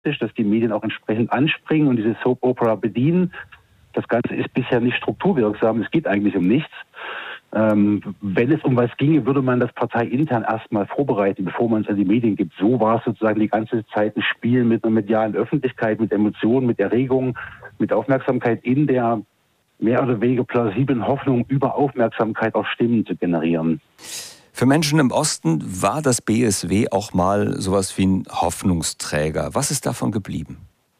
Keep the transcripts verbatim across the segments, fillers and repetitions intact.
dass die Medien auch entsprechend anspringen und diese Soap Opera bedienen. Das Ganze ist bisher nicht strukturwirksam, es geht eigentlich um nichts. Ähm, wenn es um was ginge, würde man das parteiintern erstmal vorbereiten, bevor man es an die Medien gibt. So war es sozusagen die ganze Zeit ein Spiel mit einer medialen Öffentlichkeit, mit Emotionen, mit Erregung, mit Aufmerksamkeit in der mehr oder weniger plausiblen Hoffnung, über Aufmerksamkeit auch Stimmen zu generieren. Für Menschen im Osten war das B S W auch mal sowas wie ein Hoffnungsträger. Was ist davon geblieben?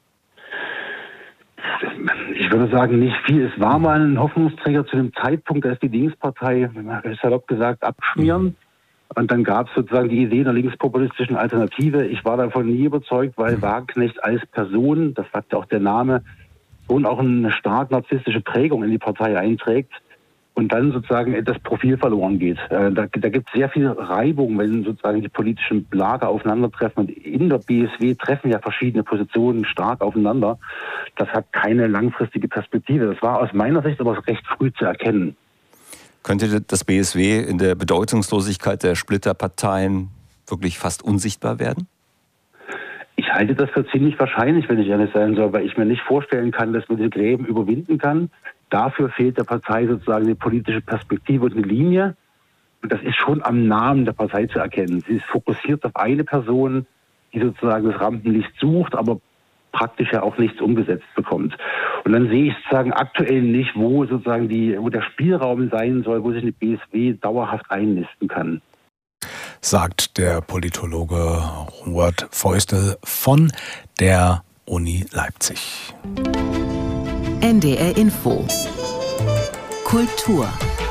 Ich würde sagen, nicht viel. Es war mal ein Hoffnungsträger zu dem Zeitpunkt, als die Linkspartei, salopp gesagt, abschmieren. Und dann gab es sozusagen die Idee einer linkspopulistischen Alternative. Ich war davon nie überzeugt, weil Wagenknecht als Person, das sagt ja auch der Name, schon auch eine stark narzisstische Prägung in die Partei einträgt und dann sozusagen das Profil verloren geht. Da, da gibt es sehr viel Reibung, wenn sozusagen die politischen Lager aufeinandertreffen. Und in der B S W treffen ja verschiedene Positionen stark aufeinander. Das hat keine langfristige Perspektive. Das war aus meiner Sicht aber recht früh zu erkennen. Könnte das B S W in der Bedeutungslosigkeit der Splitterparteien wirklich fast unsichtbar werden? Ich halte das für ziemlich wahrscheinlich, wenn ich ehrlich sein soll, weil ich mir nicht vorstellen kann, dass man diese Gräben überwinden kann. Dafür fehlt der Partei sozusagen eine politische Perspektive und eine Linie. Und das ist schon am Namen der Partei zu erkennen. Sie ist fokussiert auf eine Person, die sozusagen das Rampenlicht sucht, aber praktisch ja auch nichts umgesetzt bekommt. Und dann sehe ich sozusagen aktuell nicht, wo sozusagen die, wo der Spielraum sein soll, wo sich eine B S W dauerhaft einnisten kann. Sagt der Politologe Robert Feustel von der Uni Leipzig. N D R Info. Kultur.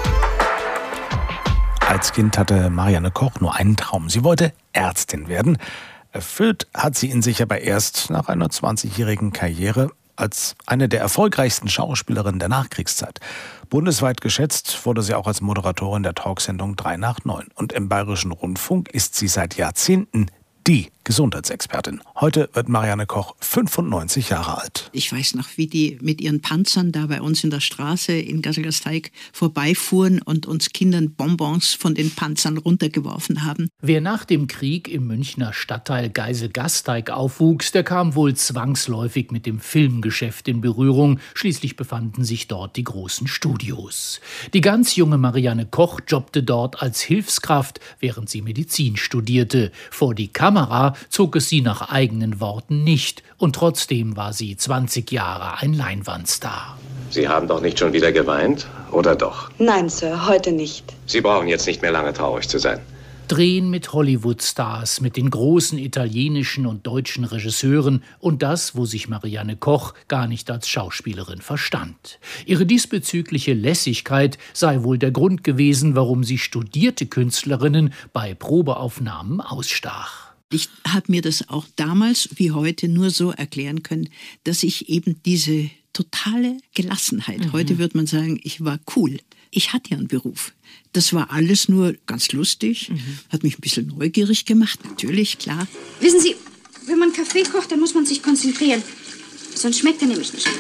Als Kind hatte Marianne Koch nur einen Traum. Sie wollte Ärztin werden. Erfüllt hat sie ihn sich aber erst nach einer zwanzigjährigen Karriere als eine der erfolgreichsten Schauspielerinnen der Nachkriegszeit. Bundesweit geschätzt wurde sie auch als Moderatorin der Talksendung drei nach neun. Und im Bayerischen Rundfunk ist sie seit Jahrzehnten die Gesundheitsexpertin. Heute wird Marianne Koch fünfundneunzig Jahre alt. Ich weiß noch, wie die mit ihren Panzern da bei uns in der Straße in Gasselgasteig vorbeifuhren und uns Kindern Bonbons von den Panzern runtergeworfen haben. Wer nach dem Krieg im Münchner Stadtteil Geisel-Gasteig aufwuchs, der kam wohl zwangsläufig mit dem Filmgeschäft in Berührung. Schließlich befanden sich dort die großen Studios. Die ganz junge Marianne Koch jobbte dort als Hilfskraft, während sie Medizin studierte. Vor die Kamera zog es sie nach eigenen Worten nicht. Und trotzdem war sie zwanzig Jahre ein Leinwandstar. Sie haben doch nicht schon wieder geweint, oder doch? Nein, Sir, heute nicht. Sie brauchen jetzt nicht mehr lange traurig zu sein. Drehen mit Hollywood-Stars, mit den großen italienischen und deutschen Regisseuren und das, wo sich Marianne Koch gar nicht als Schauspielerin verstand. Ihre diesbezügliche Lässigkeit sei wohl der Grund gewesen, warum sie studierte Künstlerinnen bei Probeaufnahmen ausstach. Ich habe mir das auch damals wie heute nur so erklären können, dass ich eben diese totale Gelassenheit, mhm. heute würde man sagen, ich war cool. Ich hatte ja einen Beruf. Das war alles nur ganz lustig, mhm. hat mich ein bisschen neugierig gemacht, natürlich, klar. Wissen Sie, wenn man Kaffee kocht, dann muss man sich konzentrieren. Sonst schmeckt er nämlich nicht.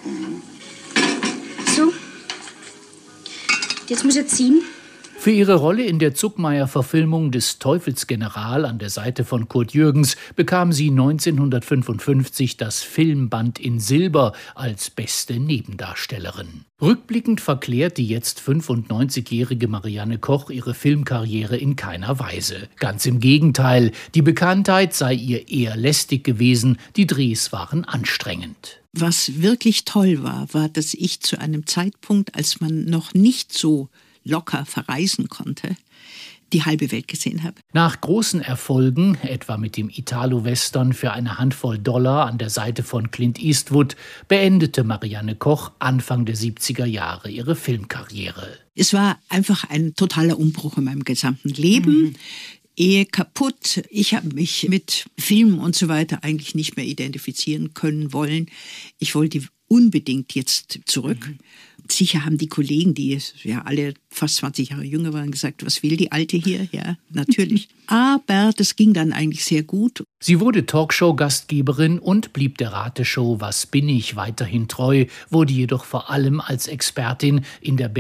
So. Jetzt muss er ziehen. Für ihre Rolle in der Zuckmayer-Verfilmung des Teufelsgeneral an der Seite von Kurt Jürgens bekam sie neunzehnhundertfünfundfünfzig das Filmband in Silber als beste Nebendarstellerin. Rückblickend verklärt die jetzt fünfundneunzigjährige Marianne Koch ihre Filmkarriere in keiner Weise. Ganz im Gegenteil, die Bekanntheit sei ihr eher lästig gewesen, die Drehs waren anstrengend. Was wirklich toll war, war, dass ich zu einem Zeitpunkt, als man noch nicht so locker verreisen konnte, die halbe Welt gesehen habe. Nach großen Erfolgen, etwa mit dem Italo-Western für eine Handvoll Dollar an der Seite von Clint Eastwood, beendete Marianne Koch Anfang der siebziger Jahre ihre Filmkarriere. Es war einfach ein totaler Umbruch in meinem gesamten Leben. Mhm. Ehe kaputt. Ich habe mich mit Film und so weiter eigentlich nicht mehr identifizieren können wollen. Ich wollte unbedingt jetzt zurück. Mhm. Sicher haben die Kollegen, die ja alle fast zwanzig Jahre jünger waren, gesagt, was will die Alte hier? Ja, natürlich. Aber das ging dann eigentlich sehr gut. Sie wurde Talkshow-Gastgeberin und blieb der Rateshow Was bin ich weiterhin treu, wurde jedoch vor allem als Expertin in der B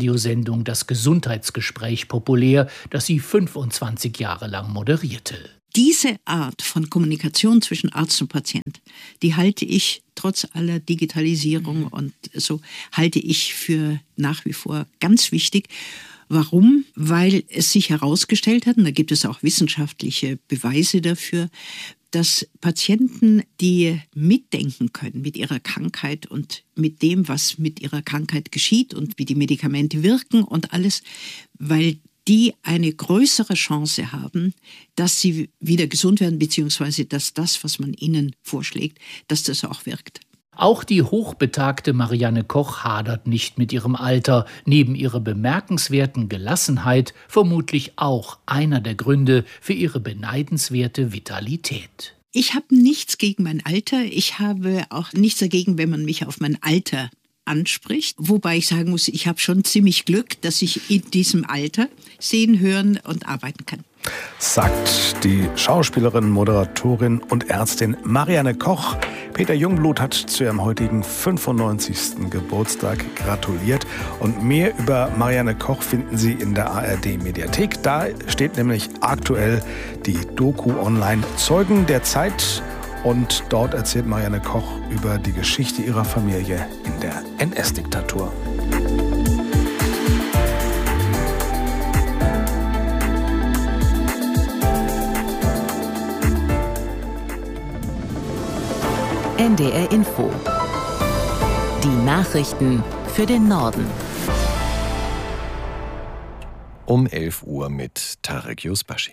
R-Radiosendung Das Gesundheitsgespräch populär, das sie fünfundzwanzig Jahre lang moderierte. diese Art von Kommunikation zwischen Arzt und Patient, die halte ich trotz aller Digitalisierung und so, halte ich für nach wie vor ganz wichtig. Warum? Weil es sich herausgestellt hat, und da gibt es auch wissenschaftliche Beweise dafür, dass Patienten, die mitdenken können mit ihrer Krankheit und mit dem, was mit ihrer Krankheit geschieht und wie die Medikamente wirken und alles, weil die eine größere Chance haben, dass sie wieder gesund werden, beziehungsweise dass das, was man ihnen vorschlägt, dass das auch wirkt. Auch die hochbetagte Marianne Koch hadert nicht mit ihrem Alter. Neben ihrer bemerkenswerten Gelassenheit vermutlich auch einer der Gründe für ihre beneidenswerte Vitalität. Ich habe nichts gegen mein Alter. Ich habe auch nichts dagegen, wenn man mich auf mein Alter anspricht. Wobei ich sagen muss, ich habe schon ziemlich Glück, dass ich in diesem Alter sehen, hören und arbeiten kann. Sagt die Schauspielerin, Moderatorin und Ärztin Marianne Koch. Peter Jungblut hat zu ihrem heutigen fünfundneunzigsten Geburtstag gratuliert. Und mehr über Marianne Koch finden Sie in der A R D-Mediathek. Da steht nämlich aktuell die Doku online Zeugen der Zeit. Und dort erzählt Marianne Koch über die Geschichte ihrer Familie in der N S-Diktatur. N D R Info. Die Nachrichten für den Norden. Um elf Uhr mit Tarek Yusbashi.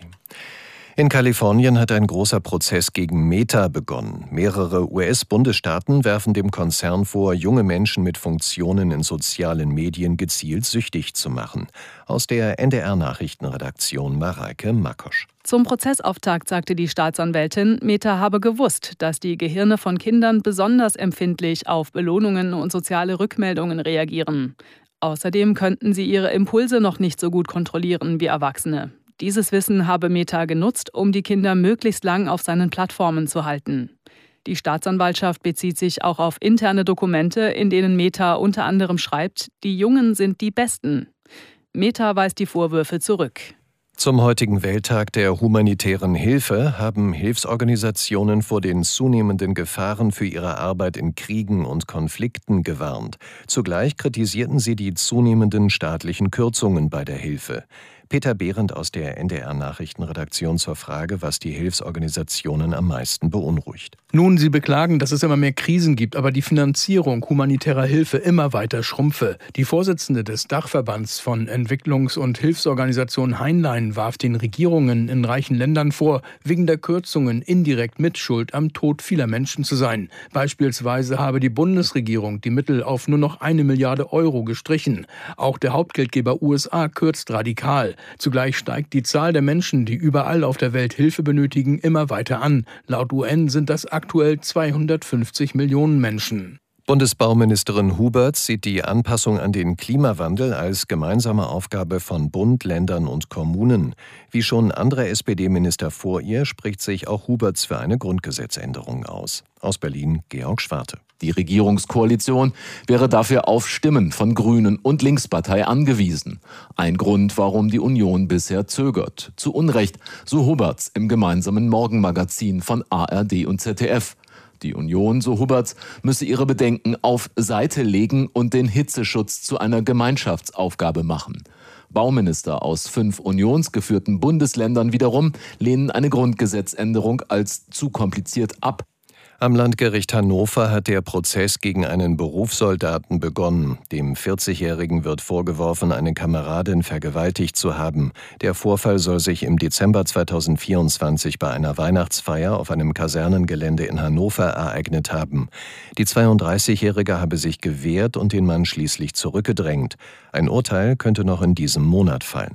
In Kalifornien hat ein großer Prozess gegen Meta begonnen. Mehrere U S-Bundesstaaten werfen dem Konzern vor, junge Menschen mit Funktionen in sozialen Medien gezielt süchtig zu machen. Aus der N D R-Nachrichtenredaktion Mareike Makosch. Zum Prozessauftakt sagte die Staatsanwältin, Meta habe gewusst, dass die Gehirne von Kindern besonders empfindlich auf Belohnungen und soziale Rückmeldungen reagieren. Außerdem könnten sie ihre Impulse noch nicht so gut kontrollieren wie Erwachsene. Dieses Wissen habe Meta genutzt, um die Kinder möglichst lang auf seinen Plattformen zu halten. Die Staatsanwaltschaft bezieht sich auch auf interne Dokumente, in denen Meta unter anderem schreibt, die Jungen sind die Besten. Meta weist die Vorwürfe zurück. Zum heutigen Welttag der humanitären Hilfe haben Hilfsorganisationen vor den zunehmenden Gefahren für ihre Arbeit in Kriegen und Konflikten gewarnt. Zugleich kritisierten sie die zunehmenden staatlichen Kürzungen bei der Hilfe. Peter Behrendt aus der N D R-Nachrichtenredaktion zur Frage, was die Hilfsorganisationen am meisten beunruhigt. Nun, sie beklagen, dass es immer mehr Krisen gibt, aber die Finanzierung humanitärer Hilfe immer weiter schrumpfe. Die Vorsitzende des Dachverbands von Entwicklungs- und Hilfsorganisationen Heinlein warf den Regierungen in reichen Ländern vor, wegen der Kürzungen indirekt Mitschuld am Tod vieler Menschen zu sein. Beispielsweise habe die Bundesregierung die Mittel auf nur noch eine Milliarde Euro gestrichen. Auch der Hauptgeldgeber U S A kürzt radikal. Zugleich steigt die Zahl der Menschen, die überall auf der Welt Hilfe benötigen, immer weiter an. Laut U N sind das aktuell zweihundertfünfzig Millionen Menschen. Bundesbauministerin Huberts sieht die Anpassung an den Klimawandel als gemeinsame Aufgabe von Bund, Ländern und Kommunen. Wie schon andere S P D-Minister vor ihr spricht sich auch Huberts für eine Grundgesetzänderung aus. Aus Berlin Georg Schwarte. Die Regierungskoalition wäre dafür auf Stimmen von Grünen und Linkspartei angewiesen. Ein Grund, warum die Union bisher zögert. Zu Unrecht, so Huberts im gemeinsamen Morgenmagazin von A R D und Z D F. Die Union, so Huberts, müsse ihre Bedenken auf Seite legen und den Hitzeschutz zu einer Gemeinschaftsaufgabe machen. Bauminister aus fünf unionsgeführten Bundesländern wiederum lehnen eine Grundgesetzänderung als zu kompliziert ab. Am Landgericht Hannover hat der Prozess gegen einen Berufssoldaten begonnen. Dem vierzigjährigen wird vorgeworfen, eine Kameradin vergewaltigt zu haben. Der Vorfall soll sich im Dezember zweitausendvierundzwanzig bei einer Weihnachtsfeier auf einem Kasernengelände in Hannover ereignet haben. Die zweiunddreißigjährige habe sich gewehrt und den Mann schließlich zurückgedrängt. Ein Urteil könnte noch in diesem Monat fallen.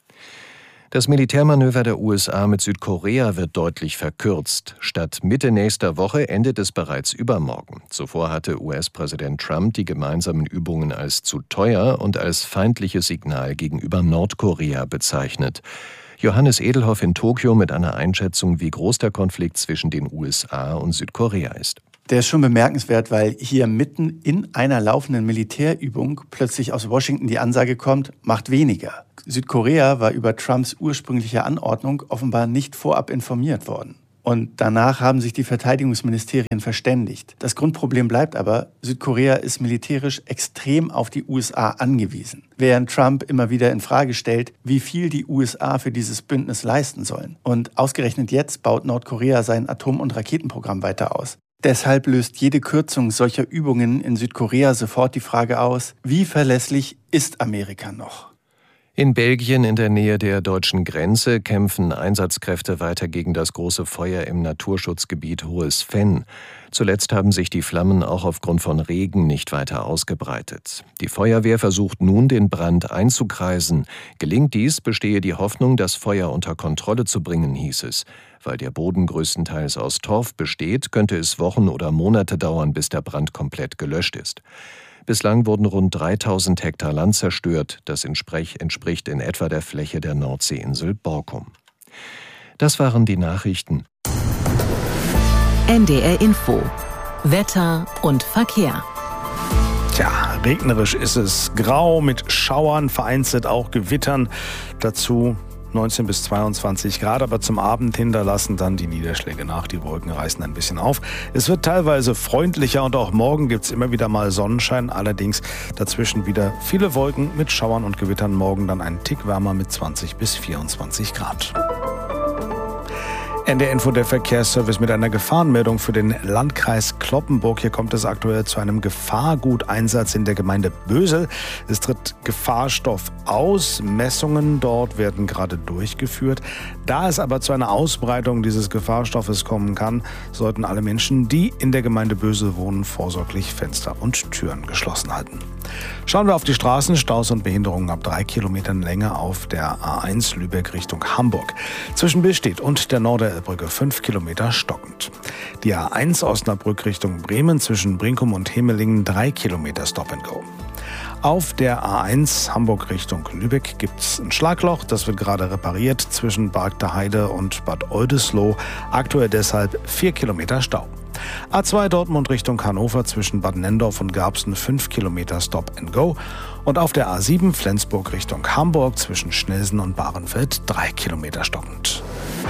Das Militärmanöver der U S A mit Südkorea wird deutlich verkürzt. Statt Mitte nächster Woche endet es bereits übermorgen. Zuvor hatte U S-Präsident Trump die gemeinsamen Übungen als zu teuer und als feindliches Signal gegenüber Nordkorea bezeichnet. Johannes Edelhoff in Tokio mit einer Einschätzung, wie groß der Konflikt zwischen den U S A und Südkorea ist. Der ist schon bemerkenswert, weil hier mitten in einer laufenden Militärübung plötzlich aus Washington die Ansage kommt, macht weniger. Südkorea war über Trumps ursprüngliche Anordnung offenbar nicht vorab informiert worden. Und danach haben sich die Verteidigungsministerien verständigt. Das Grundproblem bleibt aber, Südkorea ist militärisch extrem auf die U S A angewiesen. Während Trump immer wieder in Frage stellt, wie viel die U S A für dieses Bündnis leisten sollen. Und ausgerechnet jetzt baut Nordkorea sein Atom- und Raketenprogramm weiter aus. Deshalb löst jede Kürzung solcher Übungen in Südkorea sofort die Frage aus, wie verlässlich ist Amerika noch? In Belgien in der Nähe der deutschen Grenze kämpfen Einsatzkräfte weiter gegen das große Feuer im Naturschutzgebiet Hohes Venn. Zuletzt haben sich die Flammen auch aufgrund von Regen nicht weiter ausgebreitet. Die Feuerwehr versucht nun, den Brand einzukreisen. Gelingt dies, bestehe die Hoffnung, das Feuer unter Kontrolle zu bringen, hieß es. Weil der Boden größtenteils aus Torf besteht, könnte es Wochen oder Monate dauern, bis der Brand komplett gelöscht ist. Bislang wurden rund dreitausend Hektar Land zerstört. Das entspricht in etwa der Fläche der Nordseeinsel Borkum. Das waren die Nachrichten. N D R Info. Wetter und Verkehr. Tja, regnerisch ist es, grau mit Schauern, vereinzelt auch Gewittern. Dazu neunzehn bis zweiundzwanzig Grad, aber zum Abend hin, da lassen dann die Niederschläge nach. Die Wolken reißen ein bisschen auf. Es wird teilweise freundlicher und auch morgen gibt es immer wieder mal Sonnenschein. Allerdings dazwischen wieder viele Wolken mit Schauern und Gewittern. Morgen dann ein Tick wärmer mit zwanzig bis vierundzwanzig Grad. N D R Info, der Verkehrsservice mit einer Gefahrenmeldung für den Landkreis Cloppenburg. Hier kommt es aktuell zu einem Gefahrguteinsatz in der Gemeinde Bösel. Es tritt Gefahrstoff aus. Messungen dort werden gerade durchgeführt. Da es aber zu einer Ausbreitung dieses Gefahrstoffes kommen kann, sollten alle Menschen, die in der Gemeinde Bösel wohnen, vorsorglich Fenster und Türen geschlossen halten. Schauen wir auf die Straßen. Staus und Behinderungen ab drei Kilometern Länge auf der A eins Lübeck Richtung Hamburg. Zwischen Billstedt und der Norderelbbrücke fünf Kilometer stockend. Die A eins Osnabrück Richtung Bremen zwischen Brinkum und Hemelingen drei Kilometer Stop and Go. Auf der A eins Hamburg Richtung Lübeck gibt es ein Schlagloch, das wird gerade repariert zwischen Barg der Heide und Bad Oldesloe. Aktuell deshalb vier Kilometer Stau. A zwei Dortmund Richtung Hannover zwischen Bad Nendorf und Garbsen fünf Kilometer Stop and Go. Und auf der A sieben Flensburg Richtung Hamburg zwischen Schnelsen und Bahrenfeld drei Kilometer stockend.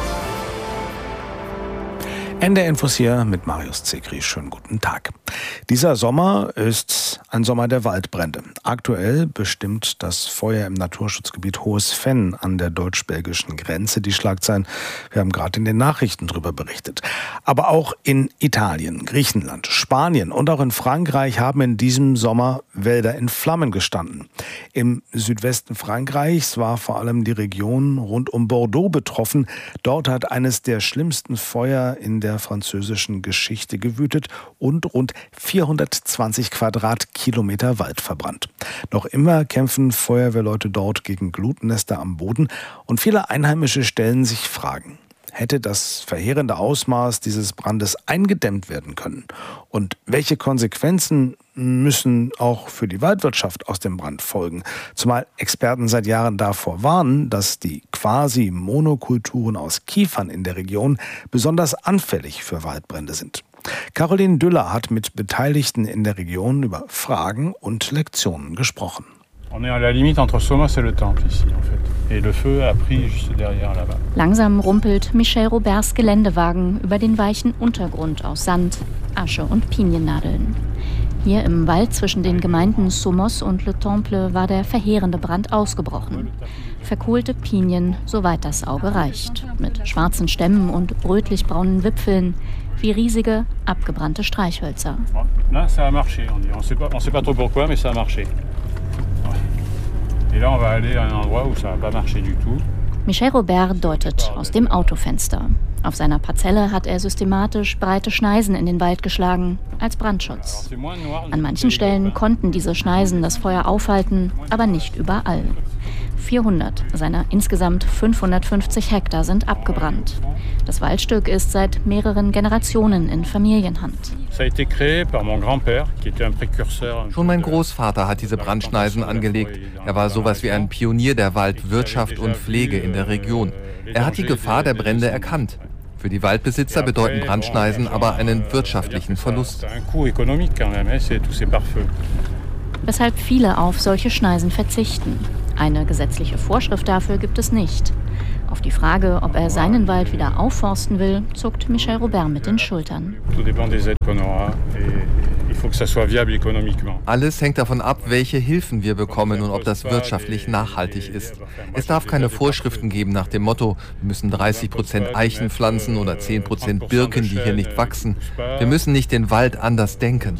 N D R Infos hier mit Marius Zekri. Schönen guten Tag. Dieser Sommer ist ein Sommer der Waldbrände. Aktuell bestimmt das Feuer im Naturschutzgebiet Hohes Venn an der deutsch-belgischen Grenze die Schlagzeilen. Wir haben gerade in den Nachrichten darüber berichtet. Aber auch in Italien, Griechenland, Spanien und auch in Frankreich haben in diesem Sommer Wälder in Flammen gestanden. Im Südwesten Frankreichs war vor allem die Region rund um Bordeaux betroffen. Dort hat eines der schlimmsten Feuer in der der französischen Geschichte gewütet und rund vierhundertzwanzig Quadratkilometer Wald verbrannt. Noch immer kämpfen Feuerwehrleute dort gegen Glutnester am Boden und viele Einheimische stellen sich Fragen. Hätte das verheerende Ausmaß dieses Brandes eingedämmt werden können? Und welche Konsequenzen müssen auch für die Waldwirtschaft aus dem Brand folgen? Zumal Experten seit Jahren davor warnen, dass die quasi Monokulturen aus Kiefern in der Region besonders anfällig für Waldbrände sind. Caroline Düller hat mit Beteiligten in der Region über Fragen und Lektionen gesprochen. On est à la limite entre Somos et le Temple ici, en fait. Et le feu a pris juste derrière là-bas. Langsam rumpelt Michel Roberts Geländewagen über den weichen Untergrund aus Sand, Asche und Piniennadeln. Hier im Wald zwischen den Gemeinden Somos und Le Temple war der verheerende Brand ausgebrochen. Verkohlte Pinien, soweit das Auge reicht, mit schwarzen Stämmen und rötlich-braunen Wipfeln, wie riesige, abgebrannte Streichhölzer. Là, ça a marché, on dit. On sait pas, on sait pas trop pourquoi, mais ça a marché. Et là, on va aller à un endroit où ça va pas marcher du tout. Michel Robert deutet aus dem Autofenster. Auf seiner Parzelle hat er systematisch breite Schneisen in den Wald geschlagen, als Brandschutz. An manchen Stellen konnten diese Schneisen das Feuer aufhalten, aber nicht überall. vierhundert seiner insgesamt fünfhundertfünfzig Hektar sind abgebrannt. Das Waldstück ist seit mehreren Generationen in Familienhand. Schon mein Großvater hat diese Brandschneisen angelegt. Er war sowas wie ein Pionier der Waldwirtschaft und Pflege in der Region. Er hat die Gefahr der Brände erkannt. Für die Waldbesitzer bedeuten Brandschneisen aber einen wirtschaftlichen Verlust. Weshalb viele auf solche Schneisen verzichten. Eine gesetzliche Vorschrift dafür gibt es nicht. Auf die Frage, ob er seinen Wald wieder aufforsten will, zuckt Michel Robert mit den Schultern. Alles hängt davon ab, welche Hilfen wir bekommen und ob das wirtschaftlich nachhaltig ist. Es darf keine Vorschriften geben nach dem Motto, wir müssen dreißig Prozent Eichen pflanzen oder zehn Prozent Birken, die hier nicht wachsen. Wir müssen nicht den Wald anders denken.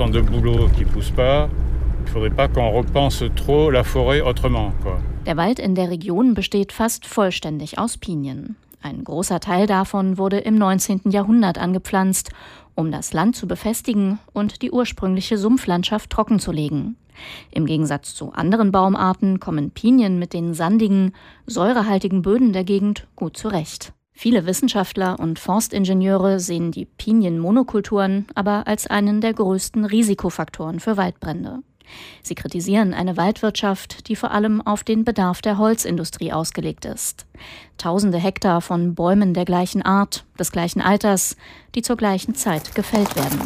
Der Wald in der Region besteht fast vollständig aus Pinien. Ein großer Teil davon wurde im neunzehnten Jahrhundert angepflanzt, um das Land zu befestigen und die ursprüngliche Sumpflandschaft trockenzulegen. Im Gegensatz zu anderen Baumarten kommen Pinien mit den sandigen, säurehaltigen Böden der Gegend gut zurecht. Viele Wissenschaftler und Forstingenieure sehen die Pinienmonokulturen aber als einen der größten Risikofaktoren für Waldbrände. Sie kritisieren eine Waldwirtschaft, die vor allem auf den Bedarf der Holzindustrie ausgelegt ist. Tausende Hektar von Bäumen der gleichen Art, des gleichen Alters, die zur gleichen Zeit gefällt werden.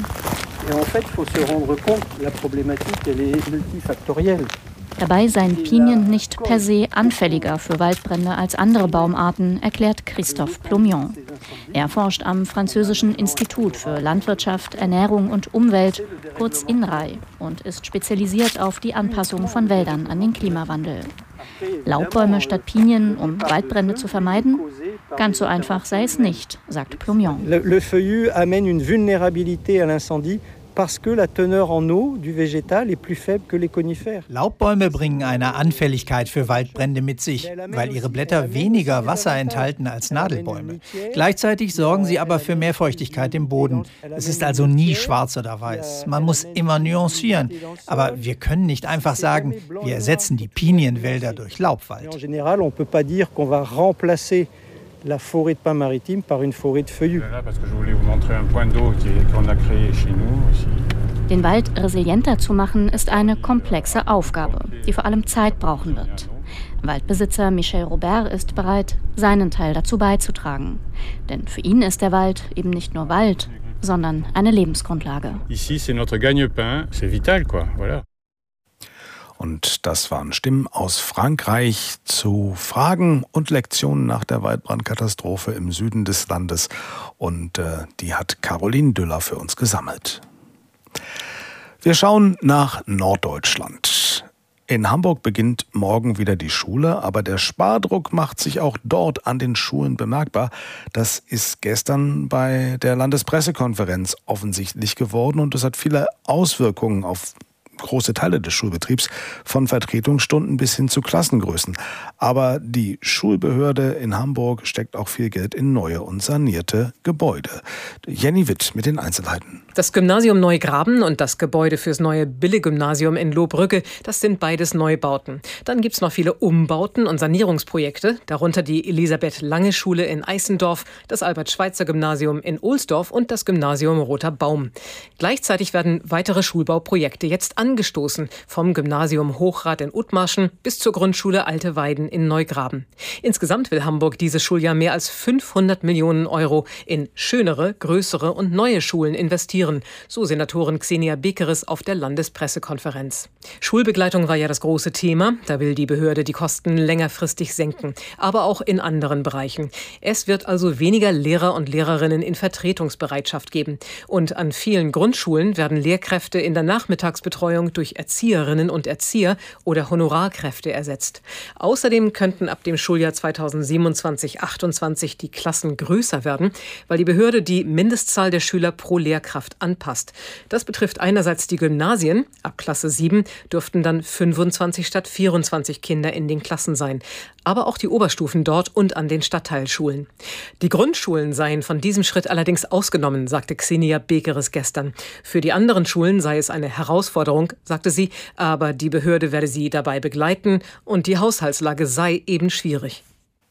Dabei seien Pinien nicht per se anfälliger für Waldbrände als andere Baumarten, erklärt Christophe Plomion. Er forscht am französischen Institut für Landwirtschaft, Ernährung und Umwelt, kurz INRAE, und ist spezialisiert auf die Anpassung von Wäldern an den Klimawandel. Laubbäume statt Pinien, um Waldbrände zu vermeiden? Ganz so einfach sei es nicht, sagt Plomion. Le, le feuillu amène une vulnérabilité à l'incendie. Laubbäume bringen eine Anfälligkeit für Waldbrände mit sich, weil ihre Blätter weniger Wasser enthalten als Nadelbäume. Gleichzeitig sorgen sie aber für mehr Feuchtigkeit im Boden. Es ist also nie schwarz oder weiß. Man muss immer nuancieren. Aber wir können nicht einfach sagen, wir ersetzen die Pinienwälder durch Laubwald. La forêt de pin maritime par une forêt de feuillus. Den Wald resilienter zu machen, ist eine komplexe Aufgabe, die vor allem Zeit brauchen wird. Waldbesitzer Michel Robert ist bereit, seinen Teil dazu beizutragen. Denn für ihn ist der Wald eben nicht nur Wald, sondern eine Lebensgrundlage. Ici, c'est notre gagne-pain, c'est vital, quoi. Voilà. Und das waren Stimmen aus Frankreich zu Fragen und Lektionen nach der Waldbrandkatastrophe im Süden des Landes. Und äh, die hat Caroline Düller für uns gesammelt. Wir schauen nach Norddeutschland. In Hamburg beginnt morgen wieder die Schule, aber der Spardruck macht sich auch dort an den Schulen bemerkbar. Das ist gestern bei der Landespressekonferenz offensichtlich geworden und das hat viele Auswirkungen auf große Teile des Schulbetriebs, von Vertretungsstunden bis hin zu Klassengrößen. Aber die Schulbehörde in Hamburg steckt auch viel Geld in neue und sanierte Gebäude. Jenny Witt mit den Einzelheiten. Das Gymnasium Neugraben und das Gebäude fürs neue Bille-Gymnasium in Lohbrügge, das sind beides Neubauten. Dann gibt's noch viele Umbauten und Sanierungsprojekte, darunter die Elisabeth-Lange-Schule in Eissendorf, das Albert-Schweitzer-Gymnasium in Ohlsdorf und das Gymnasium Roter Baum. Gleichzeitig werden weitere Schulbauprojekte jetzt angestoßen, vom Gymnasium Hochrath in Othmarschen bis zur Grundschule Alte Weiden in Neugraben. Insgesamt will Hamburg dieses Schuljahr mehr als fünfhundert Millionen Euro in schönere, größere und neue Schulen investieren. So Senatorin Xenia Bekeres auf der Landespressekonferenz. Schulbegleitung war ja das große Thema. Da will die Behörde die Kosten längerfristig senken. Aber auch in anderen Bereichen. Es wird also weniger Lehrer und Lehrerinnen in Vertretungsbereitschaft geben. Und an vielen Grundschulen werden Lehrkräfte in der Nachmittagsbetreuung durch Erzieherinnen und Erzieher oder Honorarkräfte ersetzt. Außerdem könnten ab dem Schuljahr zweitausendsiebenundzwanzig achtundzwanzig die Klassen größer werden, weil die Behörde die Mindestzahl der Schüler pro Lehrkraft anpasst. Das betrifft einerseits die Gymnasien. Ab Klasse sieben dürften dann fünfundzwanzig statt vierundzwanzig Kinder in den Klassen sein. Aber auch die Oberstufen dort und an den Stadtteilschulen. Die Grundschulen seien von diesem Schritt allerdings ausgenommen, sagte Xenia Bekeres gestern. Für die anderen Schulen sei es eine Herausforderung, sagte sie, aber die Behörde werde sie dabei begleiten und die Haushaltslage sei eben schwierig.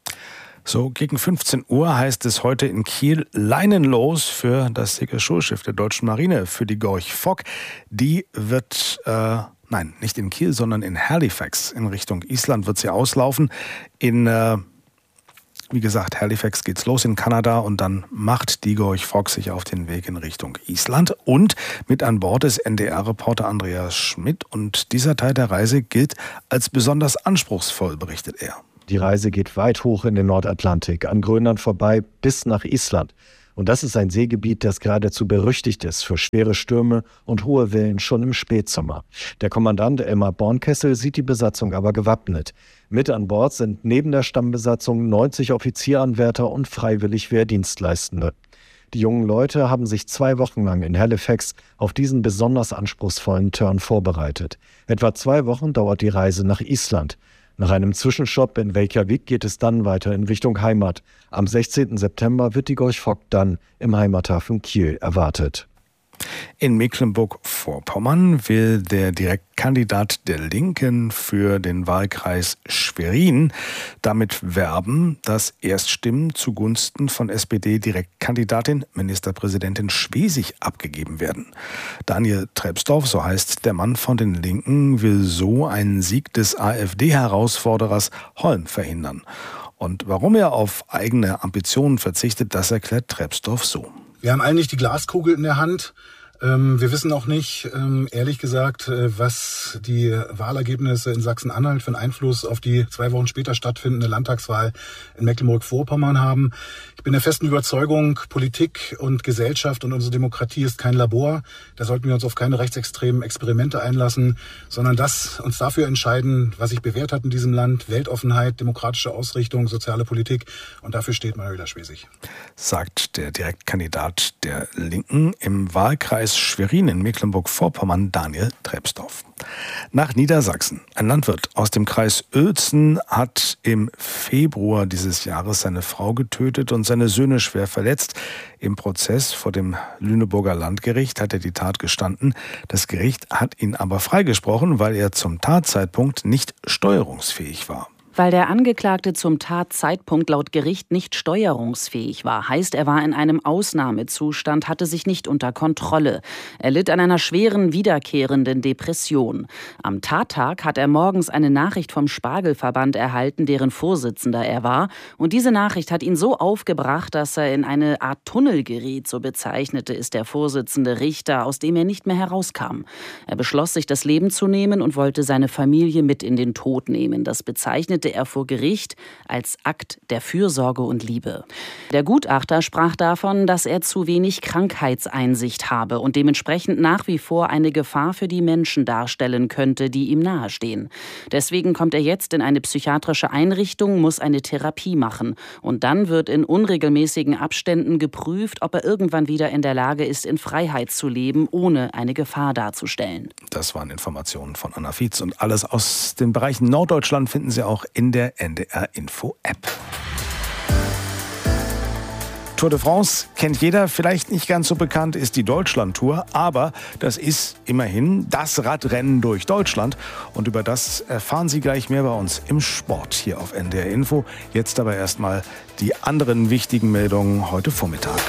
So, gegen fünfzehn Uhr heißt es heute in Kiel leinenlos für das dicke Schulschiff der Deutschen Marine, für die Gorch Fock. Die wird, äh, nein, nicht in Kiel, sondern in Halifax in Richtung Island wird sie auslaufen. In äh, wie gesagt, Halifax geht's los in Kanada und dann macht die Gorch Fock sich auf den Weg in Richtung Island. Und mit an Bord ist N D R-Reporter Andreas Schmidt. Und dieser Teil der Reise gilt als besonders anspruchsvoll, berichtet er. Die Reise geht weit hoch in den Nordatlantik, an Grönland vorbei bis nach Island. Und das ist ein Seegebiet, das geradezu berüchtigt ist für schwere Stürme und hohe Wellen schon im Spätsommer. Der Kommandant Elmar Bornkessel sieht die Besatzung aber gewappnet. Mit an Bord sind neben der Stammbesatzung neunzig Offizieranwärter und freiwillig Wehrdienstleistende. Die jungen Leute haben sich zwei Wochen lang in Halifax auf diesen besonders anspruchsvollen Turn vorbereitet. Etwa zwei Wochen dauert die Reise nach Island. Nach einem Zwischenstopp in Reykjavik geht es dann weiter in Richtung Heimat. Am sechzehnten September wird die Gorch Fock dann im Heimathafen Kiel erwartet. In Mecklenburg-Vorpommern will der Direktkandidat der Linken für den Wahlkreis Schwerin damit werben, dass Erststimmen zugunsten von S P D-Direktkandidatin Ministerpräsidentin Schwesig abgegeben werden. Daniel Trebsdorf, so heißt der Mann von den Linken, will so einen Sieg des AfD-Herausforderers Holm verhindern. Und warum er auf eigene Ambitionen verzichtet, das erklärt Trebsdorf so. Wir haben alle nicht die Glaskugel in der Hand. Wir wissen auch nicht, ehrlich gesagt, was die Wahlergebnisse in Sachsen-Anhalt für einen Einfluss auf die zwei Wochen später stattfindende Landtagswahl in Mecklenburg-Vorpommern haben. Ich bin der festen Überzeugung, Politik und Gesellschaft und unsere Demokratie ist kein Labor. Da sollten wir uns auf keine rechtsextremen Experimente einlassen, sondern das uns dafür entscheiden, was sich bewährt hat in diesem Land. Weltoffenheit, demokratische Ausrichtung, soziale Politik. Und dafür steht Manuela Schwesig. Sagt der Direktkandidat der Linken im Wahlkreis Schwerin in Mecklenburg-Vorpommern, Daniel Trebsdorf. Nach Niedersachsen. Ein Landwirt aus dem Kreis Uelzen hat im Februar dieses Jahres seine Frau getötet und seine Söhne schwer verletzt. Im Prozess vor dem Lüneburger Landgericht hat er die Tat gestanden. Das Gericht hat ihn aber freigesprochen, weil er zum Tatzeitpunkt nicht steuerungsfähig war. Weil der Angeklagte zum Tatzeitpunkt laut Gericht nicht steuerungsfähig war, heißt, er war in einem Ausnahmezustand, hatte sich nicht unter Kontrolle. Er litt an einer schweren, wiederkehrenden Depression. Am Tattag hat er morgens eine Nachricht vom Spargelverband erhalten, deren Vorsitzender er war. Und diese Nachricht hat ihn so aufgebracht, dass er in eine Art Tunnel geriet, so bezeichnete es der Vorsitzende Richter, aus dem er nicht mehr herauskam. Er beschloss, sich das Leben zu nehmen und wollte seine Familie mit in den Tod nehmen. Das bezeichnete er vor Gericht als Akt der Fürsorge und Liebe. Der Gutachter sprach davon, dass er zu wenig Krankheitseinsicht habe und dementsprechend nach wie vor eine Gefahr für die Menschen darstellen könnte, die ihm nahestehen. Deswegen kommt er jetzt in eine psychiatrische Einrichtung, muss eine Therapie machen. Und dann wird in unregelmäßigen Abständen geprüft, ob er irgendwann wieder in der Lage ist, in Freiheit zu leben, ohne eine Gefahr darzustellen. Das waren Informationen von Anna Fietz. Und alles aus den Bereichen Norddeutschland finden Sie auch in der N D R-Info-App. Tour de France kennt jeder, vielleicht nicht ganz so bekannt ist die Deutschland-Tour, aber das ist immerhin das Radrennen durch Deutschland. Und über das erfahren Sie gleich mehr bei uns im Sport hier auf N D R Info. Jetzt aber erstmal die anderen wichtigen Meldungen heute Vormittag.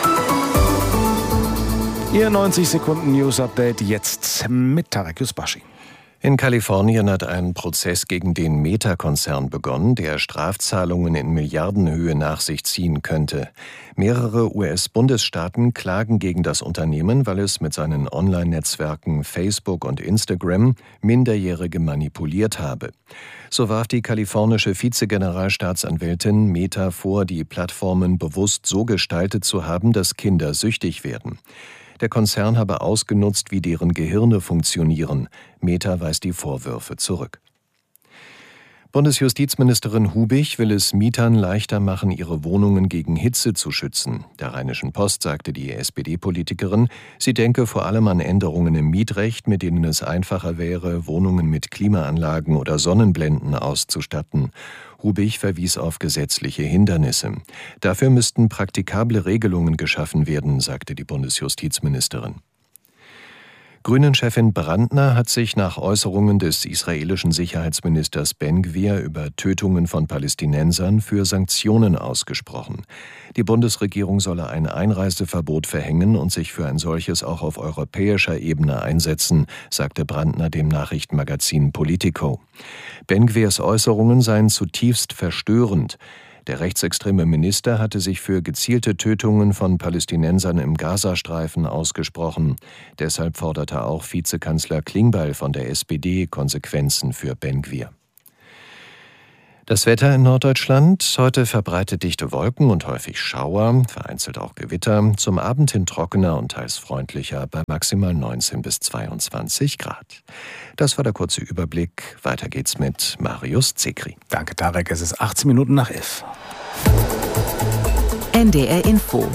Ihr neunzig Sekunden News-Update jetzt mit Tarek Yusbashi. In Kalifornien hat ein Prozess gegen den Meta-Konzern begonnen, der Strafzahlungen in Milliardenhöhe nach sich ziehen könnte. Mehrere U S-Bundesstaaten klagen gegen das Unternehmen, weil es mit seinen Online-Netzwerken Facebook und Instagram Minderjährige manipuliert habe. So warf die kalifornische Vizegeneralstaatsanwältin Meta vor, die Plattformen bewusst so gestaltet zu haben, dass Kinder süchtig werden. Der Konzern habe ausgenutzt, wie deren Gehirne funktionieren. Meta weist die Vorwürfe zurück. Bundesjustizministerin Hubich will es Mietern leichter machen, ihre Wohnungen gegen Hitze zu schützen. Der Rheinischen Post sagte die S P D-Politikerin, sie denke vor allem an Änderungen im Mietrecht, mit denen es einfacher wäre, Wohnungen mit Klimaanlagen oder Sonnenblenden auszustatten. Hubich verwies auf gesetzliche Hindernisse. Dafür müssten praktikable Regelungen geschaffen werden, sagte die Bundesjustizministerin. Grünen-Chefin Brandner hat sich nach Äußerungen des israelischen Sicherheitsministers Ben-Gvir über Tötungen von Palästinensern für Sanktionen ausgesprochen. Die Bundesregierung solle ein Einreiseverbot verhängen und sich für ein solches auch auf europäischer Ebene einsetzen, sagte Brandner dem Nachrichtenmagazin Politico. Ben-Gvirs Äußerungen seien zutiefst verstörend. Der rechtsextreme Minister hatte sich für gezielte Tötungen von Palästinensern im Gazastreifen ausgesprochen. Deshalb forderte auch Vizekanzler Klingbeil von der S P D Konsequenzen für Ben-Gvir. Das Wetter in Norddeutschland: Heute verbreitet dichte Wolken und häufig Schauer, vereinzelt auch Gewitter. Zum Abend hin trockener und teils freundlicher bei maximal neunzehn bis zweiundzwanzig Grad. Das war der kurze Überblick. Weiter geht's mit Marius Zekri. Danke, Tarek. Es ist achtzehn Minuten nach elf. N D R Info.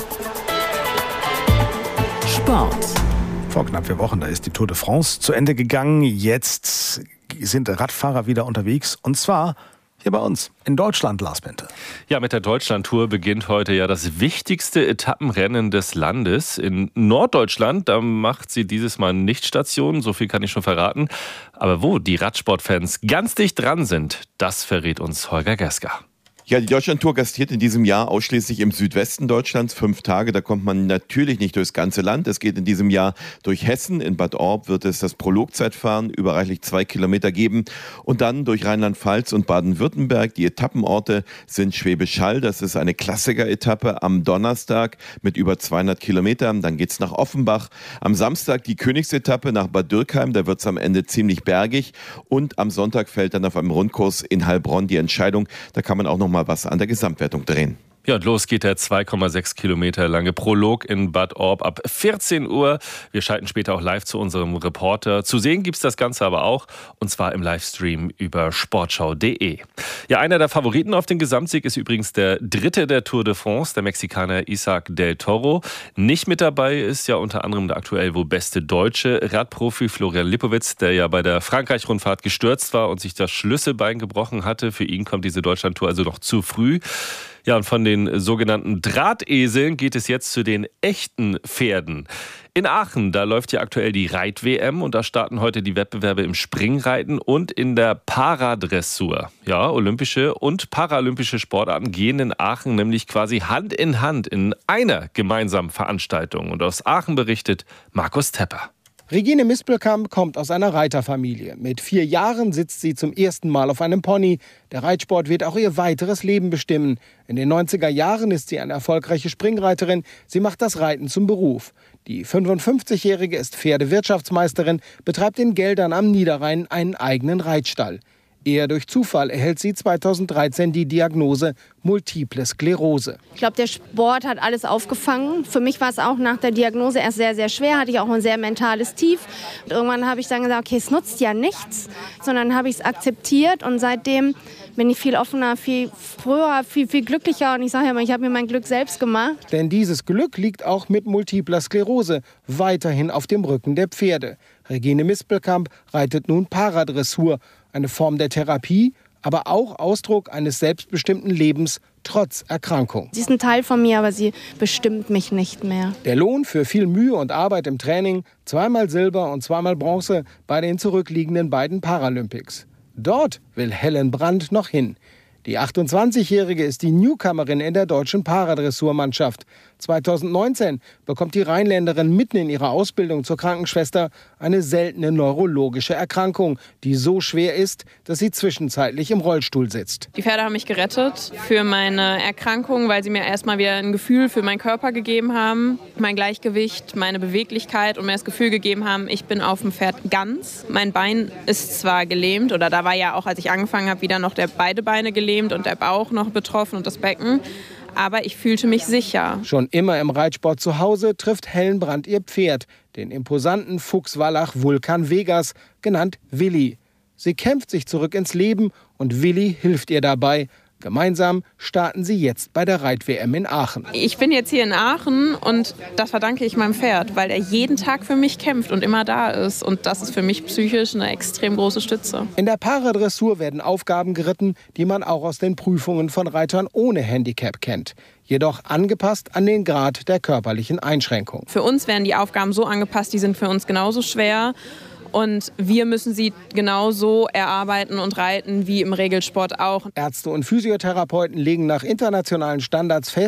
Sport. Vor knapp vier Wochen, da ist die Tour de France zu Ende gegangen. Jetzt sind Radfahrer wieder unterwegs, und zwar hier bei uns in Deutschland, Lars Bente. Ja, mit der Deutschland-Tour beginnt heute ja das wichtigste Etappenrennen des Landes. In Norddeutschland, da macht sie dieses Mal nicht Station, so viel kann ich schon verraten. Aber wo die Radsportfans ganz dicht dran sind, das verrät uns Holger Geska. Ja, die Deutschlandtour gastiert in diesem Jahr ausschließlich im Südwesten Deutschlands. Fünf Tage, da kommt man natürlich nicht durchs ganze Land. Es geht in diesem Jahr durch Hessen. In Bad Orb wird es das Prologzeitfahren über reichlich zwei Kilometer geben. Und dann durch Rheinland-Pfalz und Baden-Württemberg. Die Etappenorte sind Schwäbisch Hall. Das ist eine Klassiker-Etappe am Donnerstag mit über zweihundert Kilometern. Dann geht's nach Offenbach. Am Samstag die Königsetappe nach Bad Dürkheim. Da wird's am Ende ziemlich bergig. Und am Sonntag fällt dann auf einem Rundkurs in Heilbronn die Entscheidung. Da kann man auch noch mal was an der Gesamtwertung drehen. Ja, und los geht der zwei Komma sechs Kilometer lange Prolog in Bad Orb ab vierzehn Uhr. Wir schalten später auch live zu unserem Reporter. Zu sehen gibt's das Ganze aber auch, und zwar im Livestream über sportschau punkt de. Ja, einer der Favoriten auf den Gesamtsieg ist übrigens der Dritte der Tour de France, der Mexikaner Isaac del Toro. Nicht mit dabei ist ja unter anderem der aktuell wohl beste deutsche Radprofi Florian Lipowitz, der ja bei der Frankreich-Rundfahrt gestürzt war und sich das Schlüsselbein gebrochen hatte. Für ihn kommt diese Deutschlandtour also noch zu früh. Ja, und von den sogenannten Drahteseln geht es jetzt zu den echten Pferden. In Aachen, da läuft ja aktuell die Reit-W M, und da starten heute die Wettbewerbe im Springreiten und in der Paradressur. Ja, olympische und paralympische Sportarten gehen in Aachen nämlich quasi Hand in Hand in einer gemeinsamen Veranstaltung. Und aus Aachen berichtet Markus Tepper. Regine Mispelkamp kommt aus einer Reiterfamilie. Mit vier Jahren sitzt sie zum ersten Mal auf einem Pony. Der Reitsport wird auch ihr weiteres Leben bestimmen. In den neunziger Jahren ist sie eine erfolgreiche Springreiterin. Sie macht das Reiten zum Beruf. Die fünfundfünfzigjährige ist Pferdewirtschaftsmeisterin, betreibt in Geldern am Niederrhein einen eigenen Reitstall. Eher durch Zufall erhält sie zweitausenddreizehn die Diagnose Multiple Sklerose. Ich glaube, der Sport hat alles aufgefangen. Für mich war es auch nach der Diagnose erst sehr, sehr schwer. Hatte ich auch ein sehr mentales Tief. Und irgendwann habe ich dann gesagt, okay, es nutzt ja nichts. Sondern habe ich es akzeptiert, und seitdem bin ich viel offener, viel früher, viel, viel glücklicher. Und ich sage ja immer, ich habe mir mein Glück selbst gemacht. Denn dieses Glück liegt auch mit Multipler Sklerose weiterhin auf dem Rücken der Pferde. Regine Mispelkamp reitet nun Paradressur, eine Form der Therapie, aber auch Ausdruck eines selbstbestimmten Lebens trotz Erkrankung. Sie ist ein Teil von mir, aber sie bestimmt mich nicht mehr. Der Lohn für viel Mühe und Arbeit im Training, zweimal Silber und zweimal Bronze bei den zurückliegenden beiden Paralympics. Dort will Helen Brandt noch hin. Die achtundzwanzigjährige ist die Newcomerin in der deutschen Paradressurmannschaft. zweitausendneunzehn bekommt die Rheinländerin mitten in ihrer Ausbildung zur Krankenschwester eine seltene neurologische Erkrankung, die so schwer ist, dass sie zwischenzeitlich im Rollstuhl sitzt. Die Pferde haben mich gerettet für meine Erkrankung, weil sie mir erstmal wieder ein Gefühl für meinen Körper gegeben haben, mein Gleichgewicht, meine Beweglichkeit, und mir das Gefühl gegeben haben, ich bin auf dem Pferd ganz. Mein Bein ist zwar gelähmt, oder da war ja auch, als ich angefangen habe, wieder noch der beide Beine gelähmt und der Bauch noch betroffen und das Becken. Aber ich fühlte mich sicher. Schon immer im Reitsport zu Hause trifft Helen Brandt ihr Pferd, den imposanten Fuchswallach Vulkan Vegas, genannt Willi. Sie kämpft sich zurück ins Leben, und Willi hilft ihr dabei. Gemeinsam starten sie jetzt bei der Reit-W M in Aachen. Ich bin jetzt hier in Aachen, und das verdanke ich meinem Pferd, weil er jeden Tag für mich kämpft und immer da ist. Und das ist für mich psychisch eine extrem große Stütze. In der Paradressur werden Aufgaben geritten, die man auch aus den Prüfungen von Reitern ohne Handicap kennt. Jedoch angepasst an den Grad der körperlichen Einschränkung. Für uns werden die Aufgaben so angepasst, die sind für uns genauso schwer. Und wir müssen sie genauso erarbeiten und reiten wie im Regelsport auch. Ärzte und Physiotherapeuten legen nach internationalen Standards fest,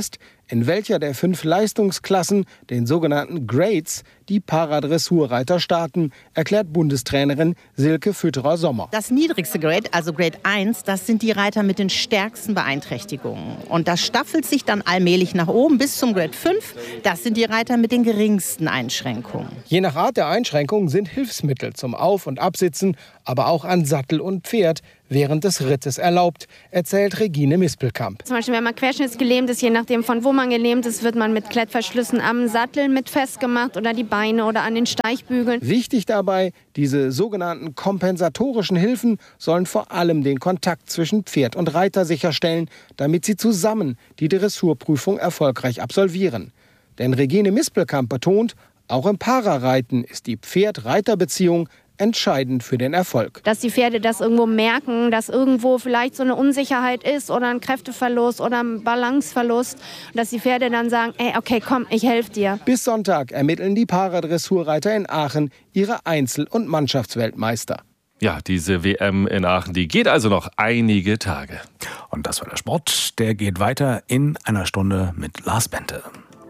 in welcher der fünf Leistungsklassen, den sogenannten Grades, die Paradressurreiter starten, erklärt Bundestrainerin Silke Fütterer-Sommer. Das niedrigste Grade, also Grade eins, das sind die Reiter mit den stärksten Beeinträchtigungen. Und das staffelt sich dann allmählich nach oben bis zum Grade fünf. Das sind die Reiter mit den geringsten Einschränkungen. Je nach Art der Einschränkungen sind Hilfsmittel zum Auf- und Absitzen, aber auch an Sattel und Pferd während des Rittes erlaubt, erzählt Regine Mispelkamp. Zum Beispiel, wenn man querschnittsgelähmt ist, je nachdem von wo man gelähmt ist, wird man mit Klettverschlüssen am Sattel mit festgemacht oder die Beine oder an den Steigbügeln. Wichtig dabei, diese sogenannten kompensatorischen Hilfen sollen vor allem den Kontakt zwischen Pferd und Reiter sicherstellen, damit sie zusammen die Dressurprüfung erfolgreich absolvieren. Denn Regine Mispelkamp betont, auch im Parareiten ist die Pferd-Reiter-Beziehung entscheidend für den Erfolg. Dass die Pferde das irgendwo merken, dass irgendwo vielleicht so eine Unsicherheit ist oder ein Kräfteverlust oder ein Balanceverlust. Und dass die Pferde dann sagen, ey, okay, komm, ich helfe dir. Bis Sonntag ermitteln die Paradressurreiter in Aachen ihre Einzel- und Mannschaftsweltmeister. Ja, diese W M in Aachen, die geht also noch einige Tage. Und das war der Sport. Der geht weiter in einer Stunde mit Lars Bente.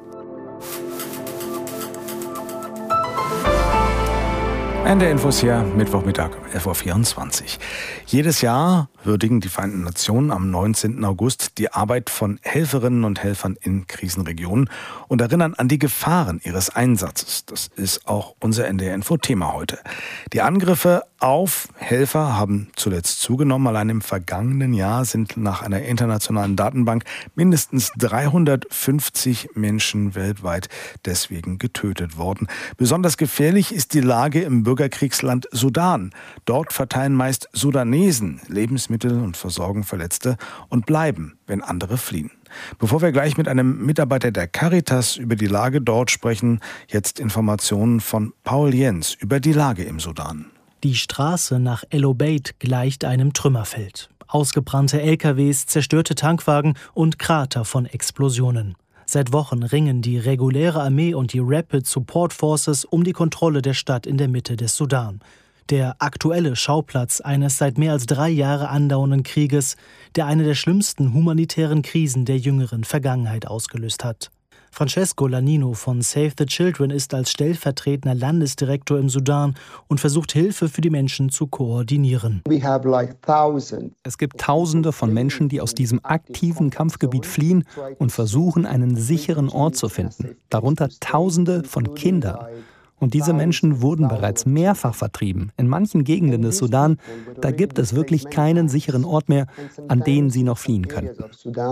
Ende Infos hier, Mittwochmittag, elf Uhr vierundzwanzig. Jedes Jahr würdigen die Vereinten Nationen am neunzehnten August die Arbeit von Helferinnen und Helfern in Krisenregionen und erinnern an die Gefahren ihres Einsatzes. Das ist auch unser N D R-Info-Thema heute. Die Angriffe auf Helfer haben zuletzt zugenommen. Allein im vergangenen Jahr sind nach einer internationalen Datenbank mindestens dreihundertfünfzig Menschen weltweit deswegen getötet worden. Besonders gefährlich ist die Lage im Bürgerkriegsland Sudan. Dort verteilen meist Sudanesen Lebensmittel und versorgen Verletzte und bleiben, wenn andere fliehen. Bevor wir gleich mit einem Mitarbeiter der Caritas über die Lage dort sprechen, jetzt Informationen von Paul Jens über die Lage im Sudan. Die Straße nach El Obeid gleicht einem Trümmerfeld. Ausgebrannte L K Ws, zerstörte Tankwagen und Krater von Explosionen. Seit Wochen ringen die reguläre Armee und die Rapid Support Forces um die Kontrolle der Stadt in der Mitte des Sudan. Der aktuelle Schauplatz eines seit mehr als drei Jahre andauernden Krieges, der eine der schlimmsten humanitären Krisen der jüngeren Vergangenheit ausgelöst hat. Francesco Lanino von Save the Children ist als stellvertretender Landesdirektor im Sudan und versucht, Hilfe für die Menschen zu koordinieren. Es gibt Tausende von Menschen, die aus diesem aktiven Kampfgebiet fliehen und versuchen, einen sicheren Ort zu finden. Darunter Tausende von Kindern. Und diese Menschen wurden bereits mehrfach vertrieben. In manchen Gegenden des Sudan, da gibt es wirklich keinen sicheren Ort mehr, an den sie noch fliehen könnten.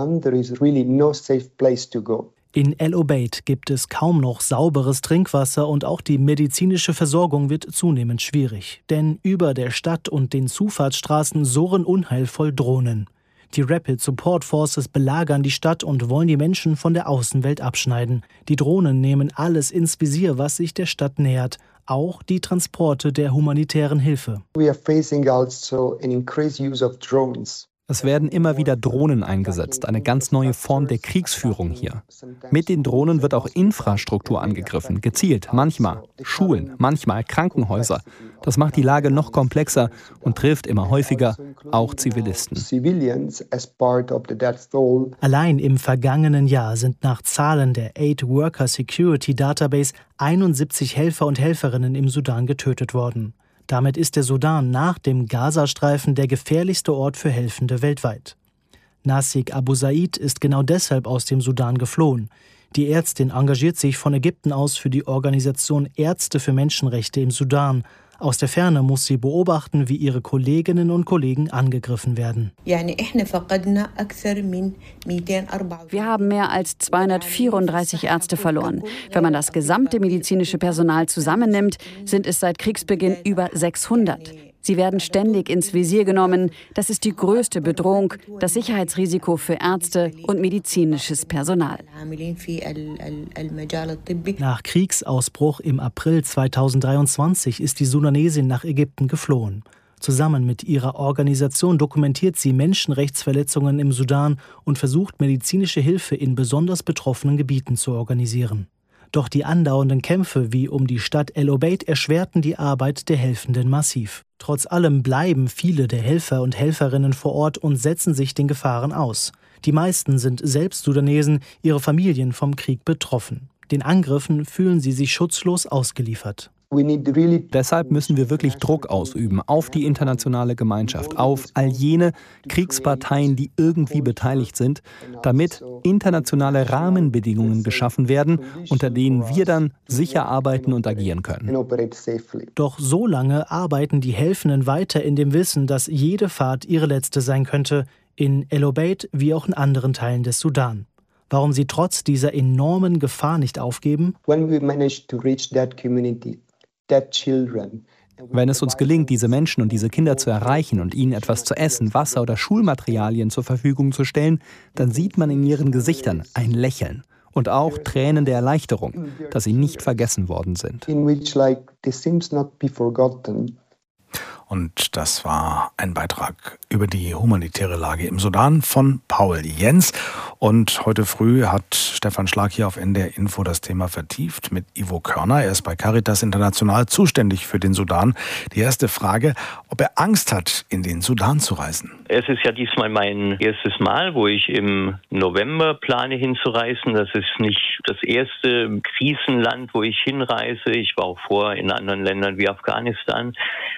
In El Obeid gibt es kaum noch sauberes Trinkwasser und auch die medizinische Versorgung wird zunehmend schwierig. Denn über der Stadt und den Zufahrtsstraßen surren unheilvoll Drohnen. Die Rapid Support Forces belagern die Stadt und wollen die Menschen von der Außenwelt abschneiden. Die Drohnen nehmen alles ins Visier, was sich der Stadt nähert. Auch die Transporte der humanitären Hilfe. Es werden immer wieder Drohnen eingesetzt, eine ganz neue Form der Kriegsführung hier. Mit den Drohnen wird auch Infrastruktur angegriffen, gezielt, manchmal Schulen, manchmal Krankenhäuser. Das macht die Lage noch komplexer und trifft immer häufiger auch Zivilisten. Allein im vergangenen Jahr sind nach Zahlen der Aid Worker Security Database einundsiebzig Helfer und Helferinnen im Sudan getötet worden. Damit ist der Sudan nach dem Gazastreifen der gefährlichste Ort für Helfende weltweit. Nasik Abu Said ist genau deshalb aus dem Sudan geflohen. Die Ärztin engagiert sich von Ägypten aus für die Organisation Ärzte für Menschenrechte im Sudan. Aus der Ferne muss sie beobachten, wie ihre Kolleginnen und Kollegen angegriffen werden. Wir haben mehr als zweihundertvierunddreißig Ärzte verloren. Wenn man das gesamte medizinische Personal zusammennimmt, sind es seit Kriegsbeginn über sechshundert. Sie werden ständig ins Visier genommen. Das ist die größte Bedrohung, das Sicherheitsrisiko für Ärzte und medizinisches Personal. Nach Kriegsausbruch im April zweitausenddreiundzwanzig ist die Sudanesin nach Ägypten geflohen. Zusammen mit ihrer Organisation dokumentiert sie Menschenrechtsverletzungen im Sudan und versucht, medizinische Hilfe in besonders betroffenen Gebieten zu organisieren. Doch die andauernden Kämpfe wie um die Stadt El Obeid erschwerten die Arbeit der Helfenden massiv. Trotz allem bleiben viele der Helfer und Helferinnen vor Ort und setzen sich den Gefahren aus. Die meisten sind selbst Sudanesen, ihre Familien vom Krieg betroffen. Den Angriffen fühlen sie sich schutzlos ausgeliefert. Deshalb müssen wir wirklich Druck ausüben auf die internationale Gemeinschaft, auf all jene Kriegsparteien, die irgendwie beteiligt sind, damit internationale Rahmenbedingungen geschaffen werden, unter denen wir dann sicher arbeiten und agieren können. Doch so lange arbeiten die Helfenden weiter in dem Wissen, dass jede Fahrt ihre letzte sein könnte, in El Obeid wie auch in anderen Teilen des Sudan. Warum sie trotz dieser enormen Gefahr nicht aufgeben? Wenn es uns gelingt, diese Menschen und diese Kinder zu erreichen und ihnen etwas zu essen, Wasser oder Schulmaterialien zur Verfügung zu stellen, dann sieht man in ihren Gesichtern ein Lächeln und auch Tränen der Erleichterung, dass sie nicht vergessen worden sind. Und das war ein Beitrag über die humanitäre Lage im Sudan von Paul Jens. Und heute früh hat Stefan Schlag hier auf N D R Info das Thema vertieft mit Ivo Körner. Er ist bei Caritas International zuständig für den Sudan. Die erste Frage, ob er Angst hat, in den Sudan zu reisen. Es ist ja diesmal mein erstes Mal, wo ich im November plane hinzureisen. Das ist nicht das erste Krisenland, wo ich hinreise. Ich war auch vor in anderen Ländern wie Afghanistan.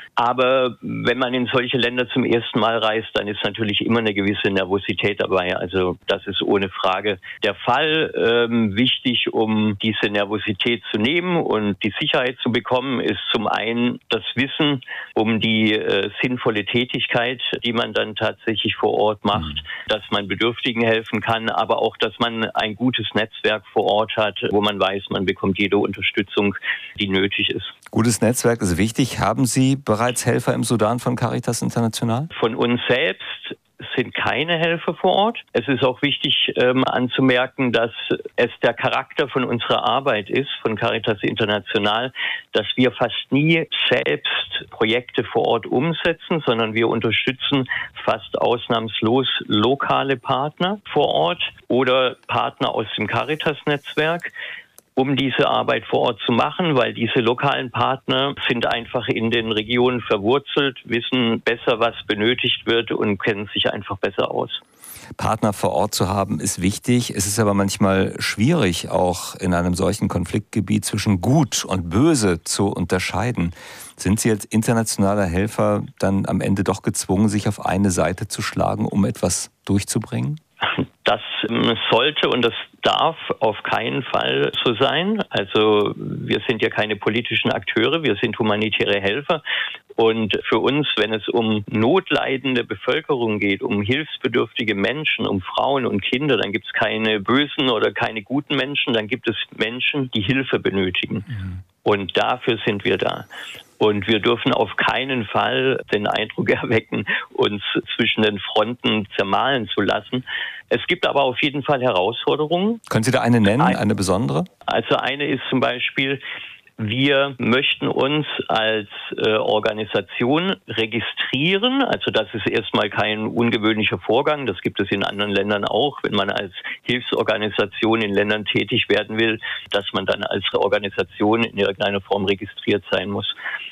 Aber wenn man in solche Länder zum ersten Mal reist, dann ist natürlich immer eine gewisse Nervosität dabei. Also das ist ohne Frage der Fall. Ähm, wichtig, um diese Nervosität zu nehmen und die Sicherheit zu bekommen, ist zum einen das Wissen um die äh, sinnvolle Tätigkeit, die man dann tatsächlich vor Ort macht, dass man Bedürftigen helfen kann, aber auch, dass man ein gutes Netzwerk vor Ort hat, wo man weiß, man bekommt jede Unterstützung, die nötig ist. Gutes Netzwerk ist wichtig. Haben Sie bereits Helfer im Sudan von Caritas International? Von uns selbst sind keine Helfer vor Ort. Es ist auch wichtig ähm, anzumerken, dass es der Charakter von unserer Arbeit ist, von Caritas International, dass wir fast nie selbst Projekte vor Ort umsetzen, sondern wir unterstützen fast ausnahmslos lokale Partner vor Ort oder Partner aus dem Caritas-Netzwerk, um diese Arbeit vor Ort zu machen, weil diese lokalen Partner sind einfach in den Regionen verwurzelt, wissen besser, was benötigt wird und kennen sich einfach besser aus. Partner vor Ort zu haben, ist wichtig. Es ist aber manchmal schwierig, auch in einem solchen Konfliktgebiet zwischen Gut und Böse zu unterscheiden. Sind Sie als internationaler Helfer dann am Ende doch gezwungen, sich auf eine Seite zu schlagen, um etwas durchzubringen? Das sollte und das darf auf keinen Fall so sein. Also wir sind ja keine politischen Akteure, wir sind humanitäre Helfer. Und für uns, wenn es um notleidende Bevölkerung geht, um hilfsbedürftige Menschen, um Frauen und Kinder, dann gibt es keine bösen oder keine guten Menschen, dann gibt es Menschen, die Hilfe benötigen. Mhm. Und dafür sind wir da. Und wir dürfen auf keinen Fall den Eindruck erwecken, uns zwischen den Fronten zermahlen zu lassen. Es gibt aber auf jeden Fall Herausforderungen. Können Sie da eine nennen, eine besondere? Also eine ist zum Beispiel, wir möchten uns als äh, Organisation registrieren. Also das ist erstmal kein ungewöhnlicher Vorgang. Das gibt es in anderen Ländern auch, wenn man als Hilfsorganisation in Ländern tätig werden will, dass man dann als Organisation in irgendeiner Form registriert sein muss.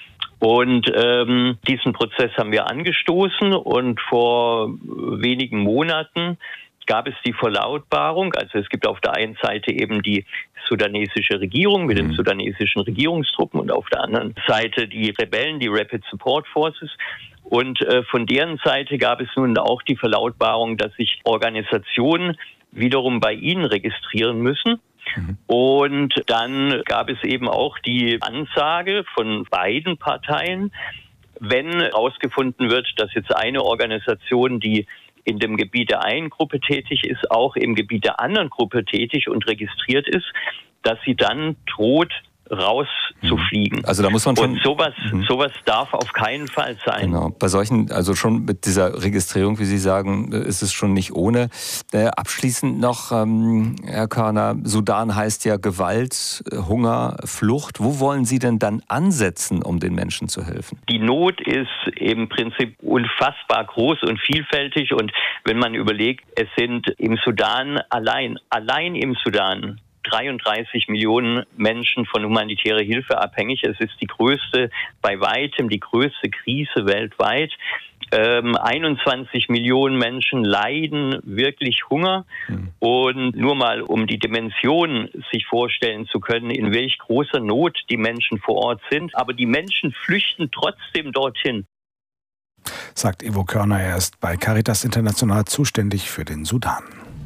Und ähm, diesen Prozess haben wir angestoßen und vor wenigen Monaten gab es die Verlautbarung. Also es gibt auf der einen Seite eben die sudanesische Regierung mit den sudanesischen Regierungstruppen und auf der anderen Seite die Rebellen, die Rapid Support Forces. Und äh, von deren Seite gab es nun auch die Verlautbarung, dass sich Organisationen wiederum bei ihnen registrieren müssen. Mhm. Und dann gab es eben auch die Ansage von beiden Parteien, wenn herausgefunden wird, dass jetzt eine Organisation, die in dem Gebiet der einen Gruppe tätig ist, auch im Gebiet der anderen Gruppe tätig und registriert ist, dass sie dann droht, rauszufliegen. Also da muss man schon. Und sowas, mhm. sowas darf auf keinen Fall sein. Genau. Bei solchen, also schon mit dieser Registrierung, wie Sie sagen, ist es schon nicht ohne. Äh, abschließend noch, ähm, Herr Körner, Sudan heißt ja Gewalt, Hunger, Flucht. Wo wollen Sie denn dann ansetzen, um den Menschen zu helfen? Die Not ist im Prinzip unfassbar groß und vielfältig. Und wenn man überlegt, es sind im Sudan allein, allein im Sudan dreiunddreißig Millionen Menschen von humanitärer Hilfe abhängig. Es ist die größte, bei weitem die größte Krise weltweit. Ähm, einundzwanzig Millionen Menschen leiden wirklich Hunger. Mhm. Und nur mal, um die Dimension sich vorstellen zu können, in welch großer Not die Menschen vor Ort sind. Aber die Menschen flüchten trotzdem dorthin. Sagt Ivo Körner, er ist bei Caritas International zuständig für den Sudan.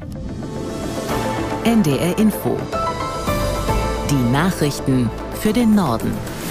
N D R Info. Die Nachrichten für den Norden.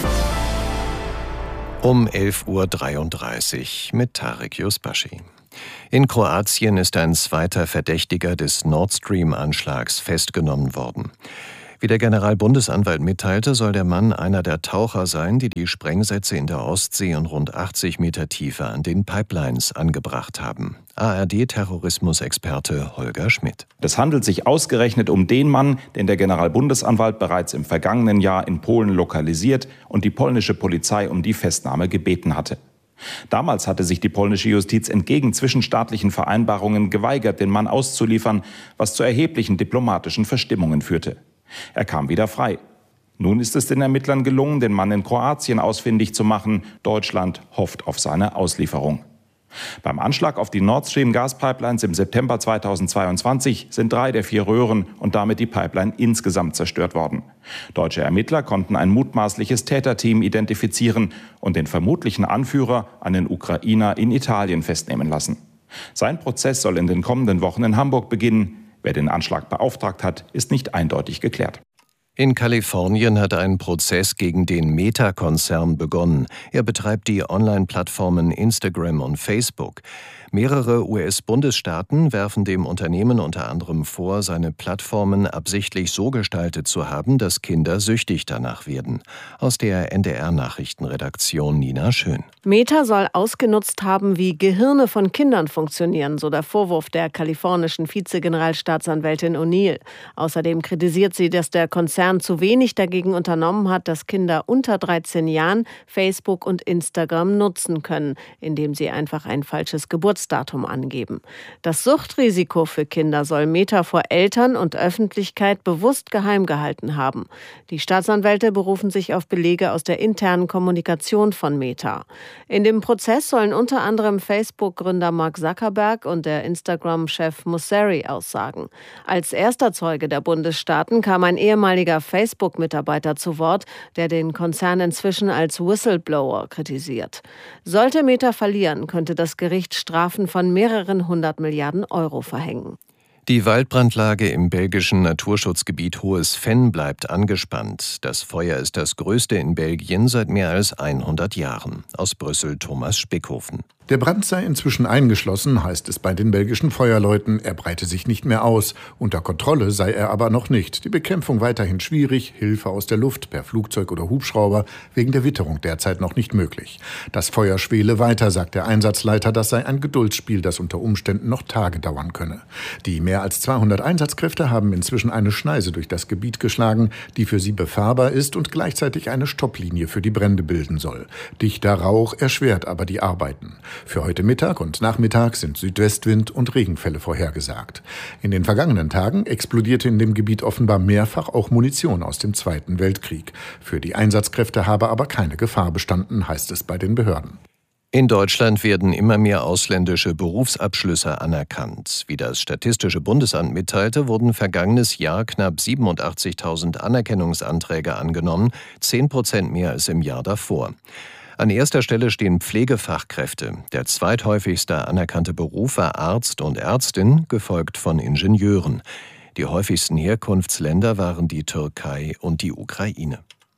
Um elf Uhr dreiunddreißig mit Tarek Yusbashi. In Kroatien ist ein zweiter Verdächtiger des Nord Stream-Anschlags festgenommen worden. Wie der Generalbundesanwalt mitteilte, soll der Mann einer der Taucher sein, die die Sprengsätze in der Ostsee in rund achtzig Meter Tiefe an den Pipelines angebracht haben. A R D-Terrorismusexperte Holger Schmidt. Es handelt sich ausgerechnet um den Mann, den der Generalbundesanwalt bereits im vergangenen Jahr in Polen lokalisiert und die polnische Polizei um die Festnahme gebeten hatte. Damals hatte sich die polnische Justiz entgegen zwischenstaatlichen Vereinbarungen geweigert, den Mann auszuliefern, was zu erheblichen diplomatischen Verstimmungen führte. Er kam wieder frei. Nun ist es den Ermittlern gelungen, den Mann in Kroatien ausfindig zu machen. Deutschland hofft auf seine Auslieferung. Beim Anschlag auf die Nord Stream Gaspipelines im September zweitausendzweiundzwanzig sind drei der vier Röhren und damit die Pipeline insgesamt zerstört worden. Deutsche Ermittler konnten ein mutmaßliches Täterteam identifizieren und den vermutlichen Anführer, einen Ukrainer, in Italien festnehmen lassen. Sein Prozess soll in den kommenden Wochen in Hamburg beginnen. Wer den Anschlag beauftragt hat, ist nicht eindeutig geklärt. In Kalifornien hat ein Prozess gegen den Meta-Konzern begonnen. Er betreibt die Online-Plattformen Instagram und Facebook. Mehrere U S-Bundesstaaten werfen dem Unternehmen unter anderem vor, seine Plattformen absichtlich so gestaltet zu haben, dass Kinder süchtig danach werden. Aus der N D R-Nachrichtenredaktion Nina Schön. Meta soll ausgenutzt haben, wie Gehirne von Kindern funktionieren, so der Vorwurf der kalifornischen Vizegeneralstaatsanwältin O'Neill. Außerdem kritisiert sie, dass der Konzern zu wenig dagegen unternommen hat, dass Kinder unter dreizehn Jahren Facebook und Instagram nutzen können, indem sie einfach ein falsches Geburtsdatum angeben. Das Suchtrisiko für Kinder soll Meta vor Eltern und Öffentlichkeit bewusst geheim gehalten haben. Die Staatsanwälte berufen sich auf Belege aus der internen Kommunikation von Meta. In dem Prozess sollen unter anderem Facebook-Gründer Mark Zuckerberg und der Instagram-Chef Mosseri aussagen. Als erster Zeuge der Bundesstaaten kam ein ehemaliger Facebook-Mitarbeiter zu Wort, der den Konzern inzwischen als Whistleblower kritisiert. Sollte Meta verlieren, könnte das Gericht Strafen von mehreren hundert Milliarden Euro verhängen. Die Waldbrandlage im belgischen Naturschutzgebiet Hohes Venn bleibt angespannt. Das Feuer ist das größte in Belgien seit mehr als hundert Jahren. Aus Brüssel Thomas Spickhofen. Der Brand sei inzwischen eingeschlossen, heißt es bei den belgischen Feuerleuten. Er breite sich nicht mehr aus. Unter Kontrolle sei er aber noch nicht. Die Bekämpfung weiterhin schwierig, Hilfe aus der Luft per Flugzeug oder Hubschrauber wegen der Witterung derzeit noch nicht möglich. Das Feuer schwele weiter, sagt der Einsatzleiter. Das sei ein Geduldsspiel, das unter Umständen noch Tage dauern könne. Die mehr als zweihundert Einsatzkräfte haben inzwischen eine Schneise durch das Gebiet geschlagen, die für sie befahrbar ist und gleichzeitig eine Stopplinie für die Brände bilden soll. Dichter Rauch erschwert aber die Arbeiten. Für heute Mittag und Nachmittag sind Südwestwind und Regenfälle vorhergesagt. In den vergangenen Tagen explodierte in dem Gebiet offenbar mehrfach auch Munition aus dem Zweiten Weltkrieg. Für die Einsatzkräfte habe aber keine Gefahr bestanden, heißt es bei den Behörden. In Deutschland werden immer mehr ausländische Berufsabschlüsse anerkannt. Wie das Statistische Bundesamt mitteilte, wurden vergangenes Jahr knapp siebenundachtzigtausend Anerkennungsanträge angenommen, zehn Prozent mehr als im Jahr davor. An erster Stelle stehen Pflegefachkräfte. Der zweithäufigste anerkannte Beruf war Arzt und Ärztin, gefolgt von Ingenieuren. Die häufigsten Herkunftsländer waren die Türkei und die Ukraine.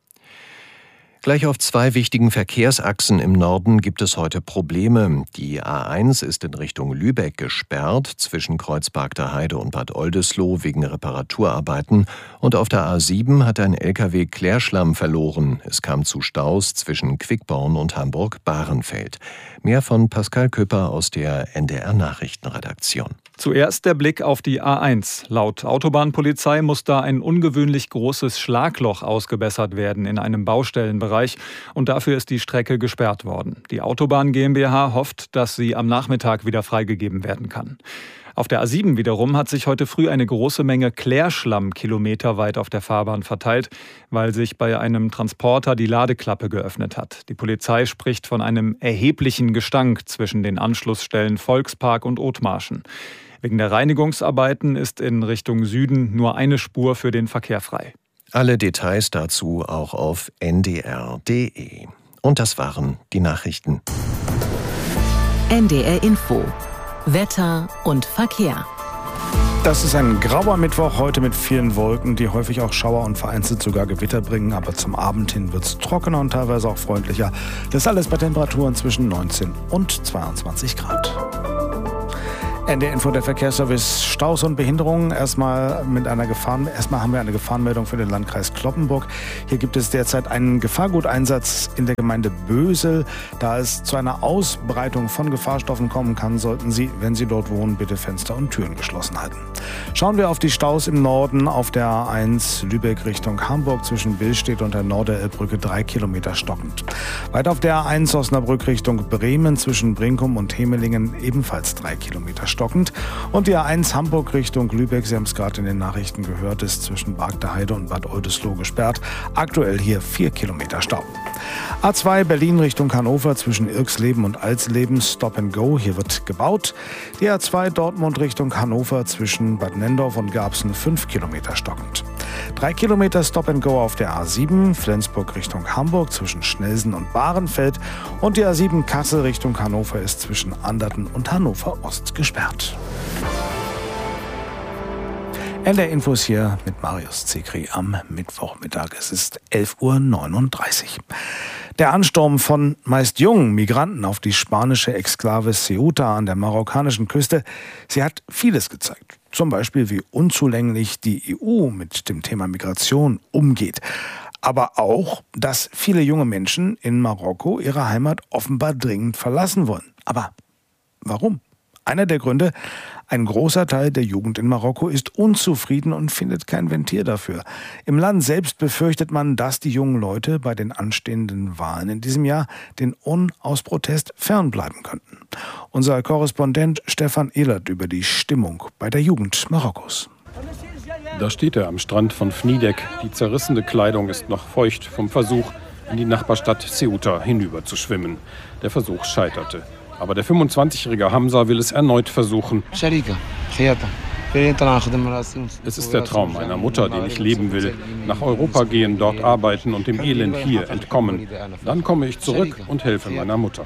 Gleich auf zwei wichtigen Verkehrsachsen im Norden gibt es heute Probleme. Die A eins ist in Richtung Lübeck gesperrt, zwischen Kreuzberg der Heide und Bad Oldesloe wegen Reparaturarbeiten. Und auf der A sieben hat ein L K W Klärschlamm verloren. Es kam zu Staus zwischen Quickborn und Hamburg-Bahrenfeld. Mehr von Pascal Küpper aus der N D R-Nachrichtenredaktion. Zuerst der Blick auf die A eins. Laut Autobahnpolizei muss da ein ungewöhnlich großes Schlagloch ausgebessert werden in einem Baustellenbereich und dafür ist die Strecke gesperrt worden. Die Autobahn GmbH hofft, dass sie am Nachmittag wieder freigegeben werden kann. Auf der A sieben wiederum hat sich heute früh eine große Menge Klärschlamm kilometerweit auf der Fahrbahn verteilt, weil sich bei einem Transporter die Ladeklappe geöffnet hat. Die Polizei spricht von einem erheblichen Gestank zwischen den Anschlussstellen Volkspark und Othmarschen. Wegen der Reinigungsarbeiten ist in Richtung Süden nur eine Spur für den Verkehr frei. Alle Details dazu auch auf n d r punkt d e. Und das waren die Nachrichten. N D R Info. Wetter und Verkehr. Das ist ein grauer Mittwoch, heute mit vielen Wolken, die häufig auch Schauer und vereinzelt sogar Gewitter bringen. Aber zum Abend hin wird es trockener und teilweise auch freundlicher. Das alles bei Temperaturen zwischen neunzehn und zweiundzwanzig Grad. N D R Info, der Verkehrsservice, Staus und Behinderungen. Erstmal mit einer Gefahr, erstmal haben wir eine Gefahrenmeldung für den Landkreis Cloppenburg. Hier gibt es derzeit einen Gefahrguteinsatz in der Gemeinde Bösel. Da es zu einer Ausbreitung von Gefahrstoffen kommen kann, sollten Sie, wenn Sie dort wohnen, bitte Fenster und Türen geschlossen halten. Schauen wir auf die Staus im Norden auf der A eins Lübeck Richtung Hamburg zwischen Billstedt und der Norderelbbrücke drei Kilometer stockend. Weiter auf der A eins Osnabrück Richtung Bremen zwischen Brinkum und Hemelingen ebenfalls drei Kilometer stockend. Und die A eins Hamburg Richtung Lübeck, Sie haben es gerade in den Nachrichten gehört, ist zwischen Bargteheide und Bad Oldesloe gesperrt. Aktuell hier vier Kilometer Stau. A zwei Berlin Richtung Hannover zwischen Irxleben und Alsleben, Stop and Go, hier wird gebaut. Die A zwei Dortmund Richtung Hannover zwischen Bad Nendorf und Garbsen fünf Kilometer stockend. Drei Kilometer Stop and Go auf der A sieben Flensburg Richtung Hamburg zwischen Schnelsen und Bahrenfeld. Und die A sieben Kassel Richtung Hannover ist zwischen Anderten und Hannover Ost gesperrt. N D R Infos hier mit Marius Zekri am Mittwochmittag. Es ist elf Uhr neununddreißig. Der Ansturm von meist jungen Migranten auf die spanische Exklave Ceuta an der marokkanischen Küste, sie hat vieles gezeigt. Zum Beispiel, wie unzulänglich die E U mit dem Thema Migration umgeht. Aber auch, dass viele junge Menschen in Marokko ihre Heimat offenbar dringend verlassen wollen. Aber warum? Einer der Gründe, ein großer Teil der Jugend in Marokko ist unzufrieden und findet kein Ventil dafür. Im Land selbst befürchtet man, dass die jungen Leute bei den anstehenden Wahlen in diesem Jahr den U N aus Protest fernbleiben könnten. Unser Korrespondent Stefan Ehlert über die Stimmung bei der Jugend Marokkos. Da steht er am Strand von Fnidek. Die zerrissene Kleidung ist noch feucht vom Versuch, in die Nachbarstadt Ceuta hinüber zu schwimmen. Der Versuch scheiterte. Aber der fünfundzwanzigjährige Hamza will es erneut versuchen. Es ist der Traum meiner Mutter, den ich leben will. Nach Europa gehen, dort arbeiten und dem Elend hier entkommen. Dann komme ich zurück und helfe meiner Mutter.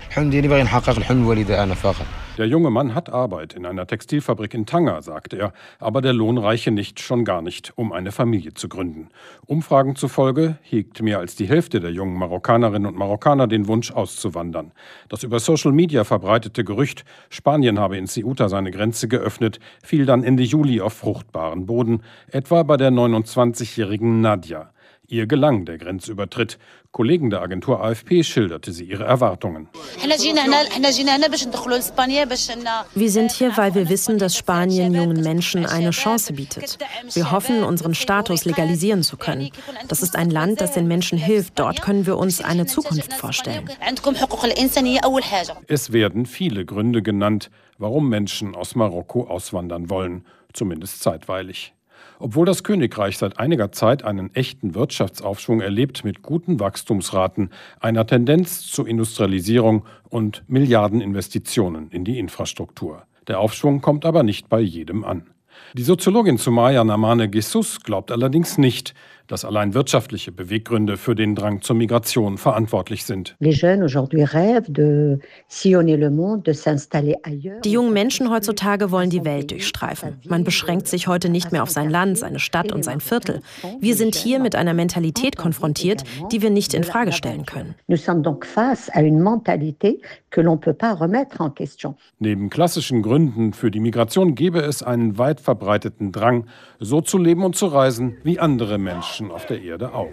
Der junge Mann hat Arbeit in einer Textilfabrik in Tanger, sagt er. Aber der Lohn reiche nicht, schon gar nicht, um eine Familie zu gründen. Umfragen zufolge hegt mehr als die Hälfte der jungen Marokkanerinnen und Marokkaner den Wunsch, auszuwandern. Das über Social Media verbreitete Gerücht, Spanien habe in Ceuta seine Grenze geöffnet, fiel dann Ende Juli auf fruchtbaren Boden, etwa bei der neunundzwanzigjährigen Nadia. Ihr gelang der Grenzübertritt. Kollegen der Agentur A F P schilderte sie ihre Erwartungen. Wir sind hier, weil wir wissen, dass Spanien jungen Menschen eine Chance bietet. Wir hoffen, unseren Status legalisieren zu können. Das ist ein Land, das den Menschen hilft. Dort können wir uns eine Zukunft vorstellen. Es werden viele Gründe genannt, warum Menschen aus Marokko auswandern wollen, zumindest zeitweilig. Obwohl das Königreich seit einiger Zeit einen echten Wirtschaftsaufschwung erlebt mit guten Wachstumsraten, einer Tendenz zur Industrialisierung und Milliardeninvestitionen in die Infrastruktur. Der Aufschwung kommt aber nicht bei jedem an. Die Soziologin Soumaya Namane Gessus glaubt allerdings nicht, dass allein wirtschaftliche Beweggründe für den Drang zur Migration verantwortlich sind. Die jungen Menschen heutzutage wollen die Welt durchstreifen. Man beschränkt sich heute nicht mehr auf sein Land, seine Stadt und sein Viertel. Wir sind hier mit einer Mentalität konfrontiert, die wir nicht in Frage stellen können. Neben klassischen Gründen für die Migration gäbe es einen weit verbreiteten Drang, so zu leben und zu reisen wie andere Menschen auf der Erde auch.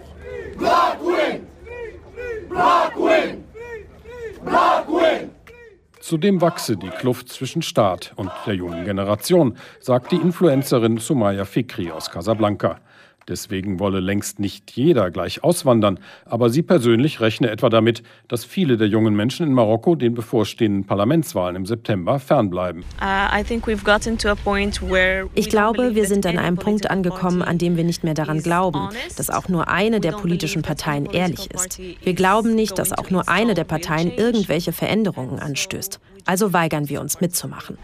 Zudem wachse die Kluft zwischen Staat und der jungen Generation, sagt die Influencerin Soumaya Fikri aus Casablanca. Deswegen wolle längst nicht jeder gleich auswandern. Aber sie persönlich rechne etwa damit, dass viele der jungen Menschen in Marokko den bevorstehenden Parlamentswahlen im September fernbleiben. Ich glaube, wir sind an einem Punkt angekommen, an dem wir nicht mehr daran glauben, dass auch nur eine der politischen Parteien ehrlich ist. Wir glauben nicht, dass auch nur eine der Parteien irgendwelche Veränderungen anstößt. Also weigern wir uns mitzumachen.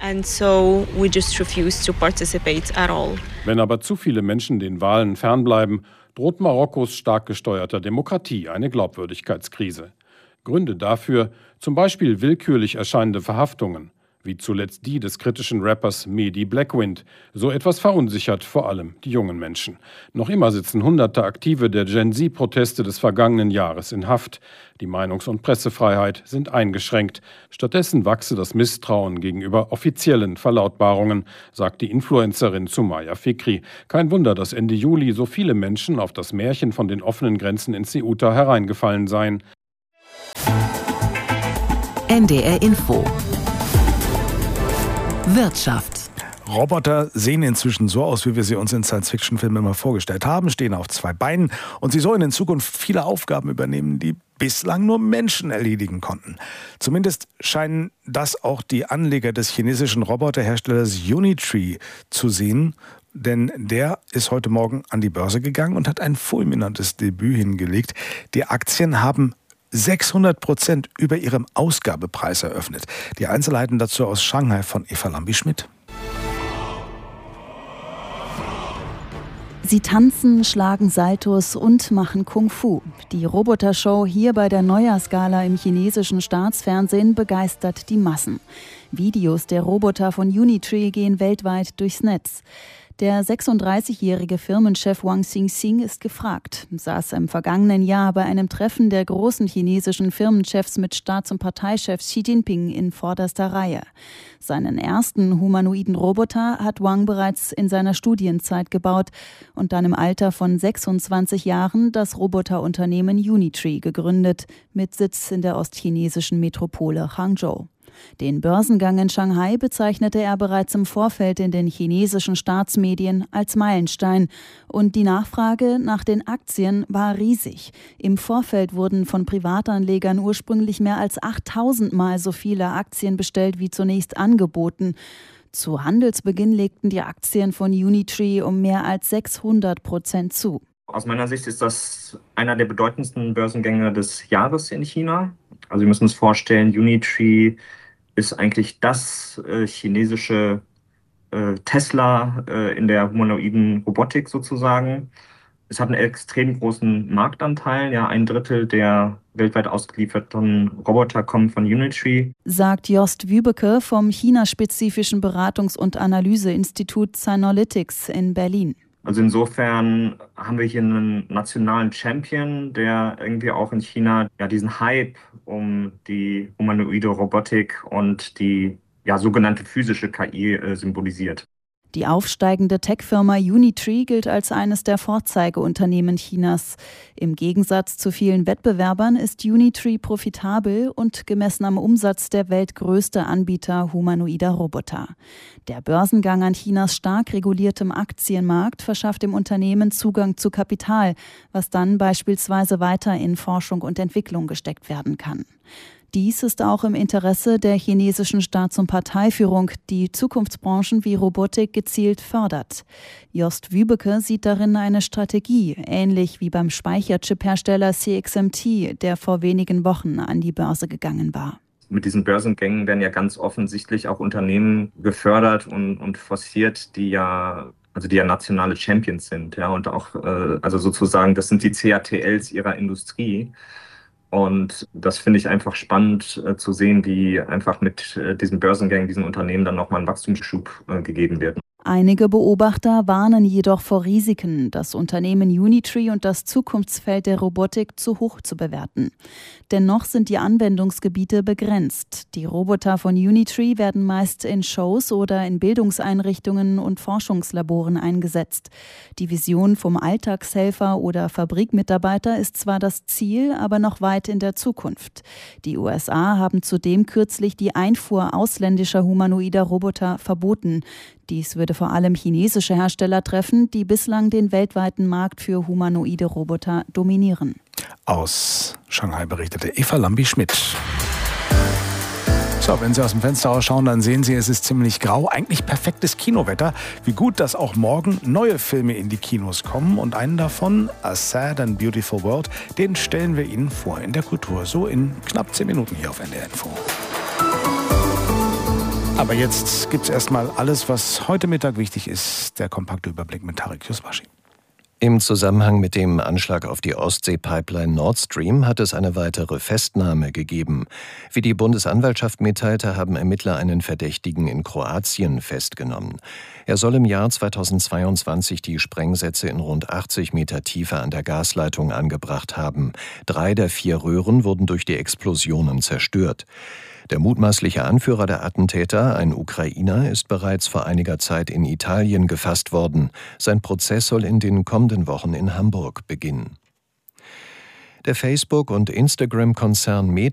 Wenn aber zu viele Menschen den Wahlen fernbleiben, droht Marokkos stark gesteuerter Demokratie eine Glaubwürdigkeitskrise. Gründe dafür zum Beispiel willkürlich erscheinende Verhaftungen, wie zuletzt die des kritischen Rappers Mehdi Blackwind. So etwas verunsichert vor allem die jungen Menschen. Noch immer sitzen hunderte Aktive der Gen-Z-Proteste des vergangenen Jahres in Haft. Die Meinungs- und Pressefreiheit sind eingeschränkt. Stattdessen wachse das Misstrauen gegenüber offiziellen Verlautbarungen, sagt die Influencerin Sumaya Fikri. Kein Wunder, dass Ende Juli so viele Menschen auf das Märchen von den offenen Grenzen in Ceuta hereingefallen seien. N D R Info Wirtschaft. Roboter sehen inzwischen so aus, wie wir sie uns in Science-Fiction-Filmen immer vorgestellt haben, stehen auf zwei Beinen und sie sollen in Zukunft viele Aufgaben übernehmen, die bislang nur Menschen erledigen konnten. Zumindest scheinen das auch die Anleger des chinesischen Roboterherstellers Unitree zu sehen, denn der ist heute Morgen an die Börse gegangen und hat ein fulminantes Debüt hingelegt. Die Aktien haben sechshundert Prozent über ihrem Ausgabepreis eröffnet. Die Einzelheiten dazu aus Shanghai von Eva Lambi-Schmidt. Sie tanzen, schlagen Saltos und machen Kung-Fu. Die Robotershow hier bei der Neujahrsgala im chinesischen Staatsfernsehen begeistert die Massen. Videos der Roboter von Unitree gehen weltweit durchs Netz. Der sechsunddreißigjährige Firmenchef Wang Xingxing ist gefragt, saß im vergangenen Jahr bei einem Treffen der großen chinesischen Firmenchefs mit Staats- und Parteichef Xi Jinping in vorderster Reihe. Seinen ersten humanoiden Roboter hat Wang bereits in seiner Studienzeit gebaut und dann im Alter von sechsundzwanzig Jahren das Roboterunternehmen Unitree gegründet, mit Sitz in der ostchinesischen Metropole Hangzhou. Den Börsengang in Shanghai bezeichnete er bereits im Vorfeld in den chinesischen Staatsmedien als Meilenstein. Und die Nachfrage nach den Aktien war riesig. Im Vorfeld wurden von Privatanlegern ursprünglich mehr als achttausend Mal so viele Aktien bestellt wie zunächst angeboten. Zu Handelsbeginn legten die Aktien von Unitree um mehr als sechshundert Prozent zu. Aus meiner Sicht ist das einer der bedeutendsten Börsengänge des Jahres in China. Also wir müssen uns vorstellen, Unitree ist eigentlich das äh, chinesische äh, Tesla äh, in der humanoiden Robotik sozusagen. Es hat einen extrem großen Marktanteil. Ja, ein Drittel der weltweit ausgelieferten Roboter kommen von Unitree. Sagt Jost Wübeke vom chinaspezifischen Beratungs- und Analyseinstitut Synolytics in Berlin. Also insofern haben wir hier einen nationalen Champion, der irgendwie auch in China ja diesen Hype um die humanoide Robotik und die ja sogenannte physische K I äh, symbolisiert. Die aufsteigende Tech-Firma Unitree gilt als eines der Vorzeigeunternehmen Chinas. Im Gegensatz zu vielen Wettbewerbern ist Unitree profitabel und gemessen am Umsatz der weltgrößte Anbieter humanoider Roboter. Der Börsengang an Chinas stark reguliertem Aktienmarkt verschafft dem Unternehmen Zugang zu Kapital, was dann beispielsweise weiter in Forschung und Entwicklung gesteckt werden kann. Dies ist auch im Interesse der chinesischen Staats- und Parteiführung, die Zukunftsbranchen wie Robotik gezielt fördert. Jost Wübeke sieht darin eine Strategie, ähnlich wie beim Speicherchip-Hersteller C X M T, der vor wenigen Wochen an die Börse gegangen war. Mit diesen Börsengängen werden ja ganz offensichtlich auch Unternehmen gefördert und, und forciert, die ja also die ja nationale Champions sind, ja, und auch äh, also sozusagen, das sind die C A T Ls ihrer Industrie. Und das finde ich einfach spannend äh, zu sehen, wie einfach mit äh, diesen Börsengängen, diesen Unternehmen dann nochmal ein Wachstumsschub äh, gegeben wird. Einige Beobachter warnen jedoch vor Risiken, das Unternehmen Unitree und das Zukunftsfeld der Robotik zu hoch zu bewerten. Dennoch sind die Anwendungsgebiete begrenzt. Die Roboter von Unitree werden meist in Shows oder in Bildungseinrichtungen und Forschungslaboren eingesetzt. Die Vision vom Alltagshelfer oder Fabrikmitarbeiter ist zwar das Ziel, aber noch weit in der Zukunft. Die U S A haben zudem kürzlich die Einfuhr ausländischer humanoider Roboter verboten. Dies würde vor allem chinesische Hersteller treffen, die bislang den weltweiten Markt für humanoide Roboter dominieren. Aus Shanghai berichtete Eva Lambi-Schmidt. So, wenn Sie aus dem Fenster ausschauen, dann sehen Sie, es ist ziemlich grau. Eigentlich perfektes Kinowetter. Wie gut, dass auch morgen neue Filme in die Kinos kommen. Und einen davon, A Sad and Beautiful World, den stellen wir Ihnen vor in der Kultur. So in knapp zehn Minuten hier auf N D R Info. Aber jetzt gibt es erstmal alles, was heute Mittag wichtig ist. Der kompakte Überblick mit Tarek Yusbashi. Im Zusammenhang mit dem Anschlag auf die Ostsee-Pipeline Nord Stream hat es eine weitere Festnahme gegeben. Wie die Bundesanwaltschaft mitteilte, haben Ermittler einen Verdächtigen in Kroatien festgenommen. Er soll im Jahr zweitausendzweiundzwanzig die Sprengsätze in rund achtzig Meter Tiefe an der Gasleitung angebracht haben. Drei der vier Röhren wurden durch die Explosionen zerstört. Der mutmaßliche Anführer der Attentäter, ein Ukrainer, ist bereits vor einiger Zeit in Italien gefasst worden. Sein Prozess soll in den kommenden Wochen in Hamburg beginnen. Der Facebook- und Instagram-Konzern Meta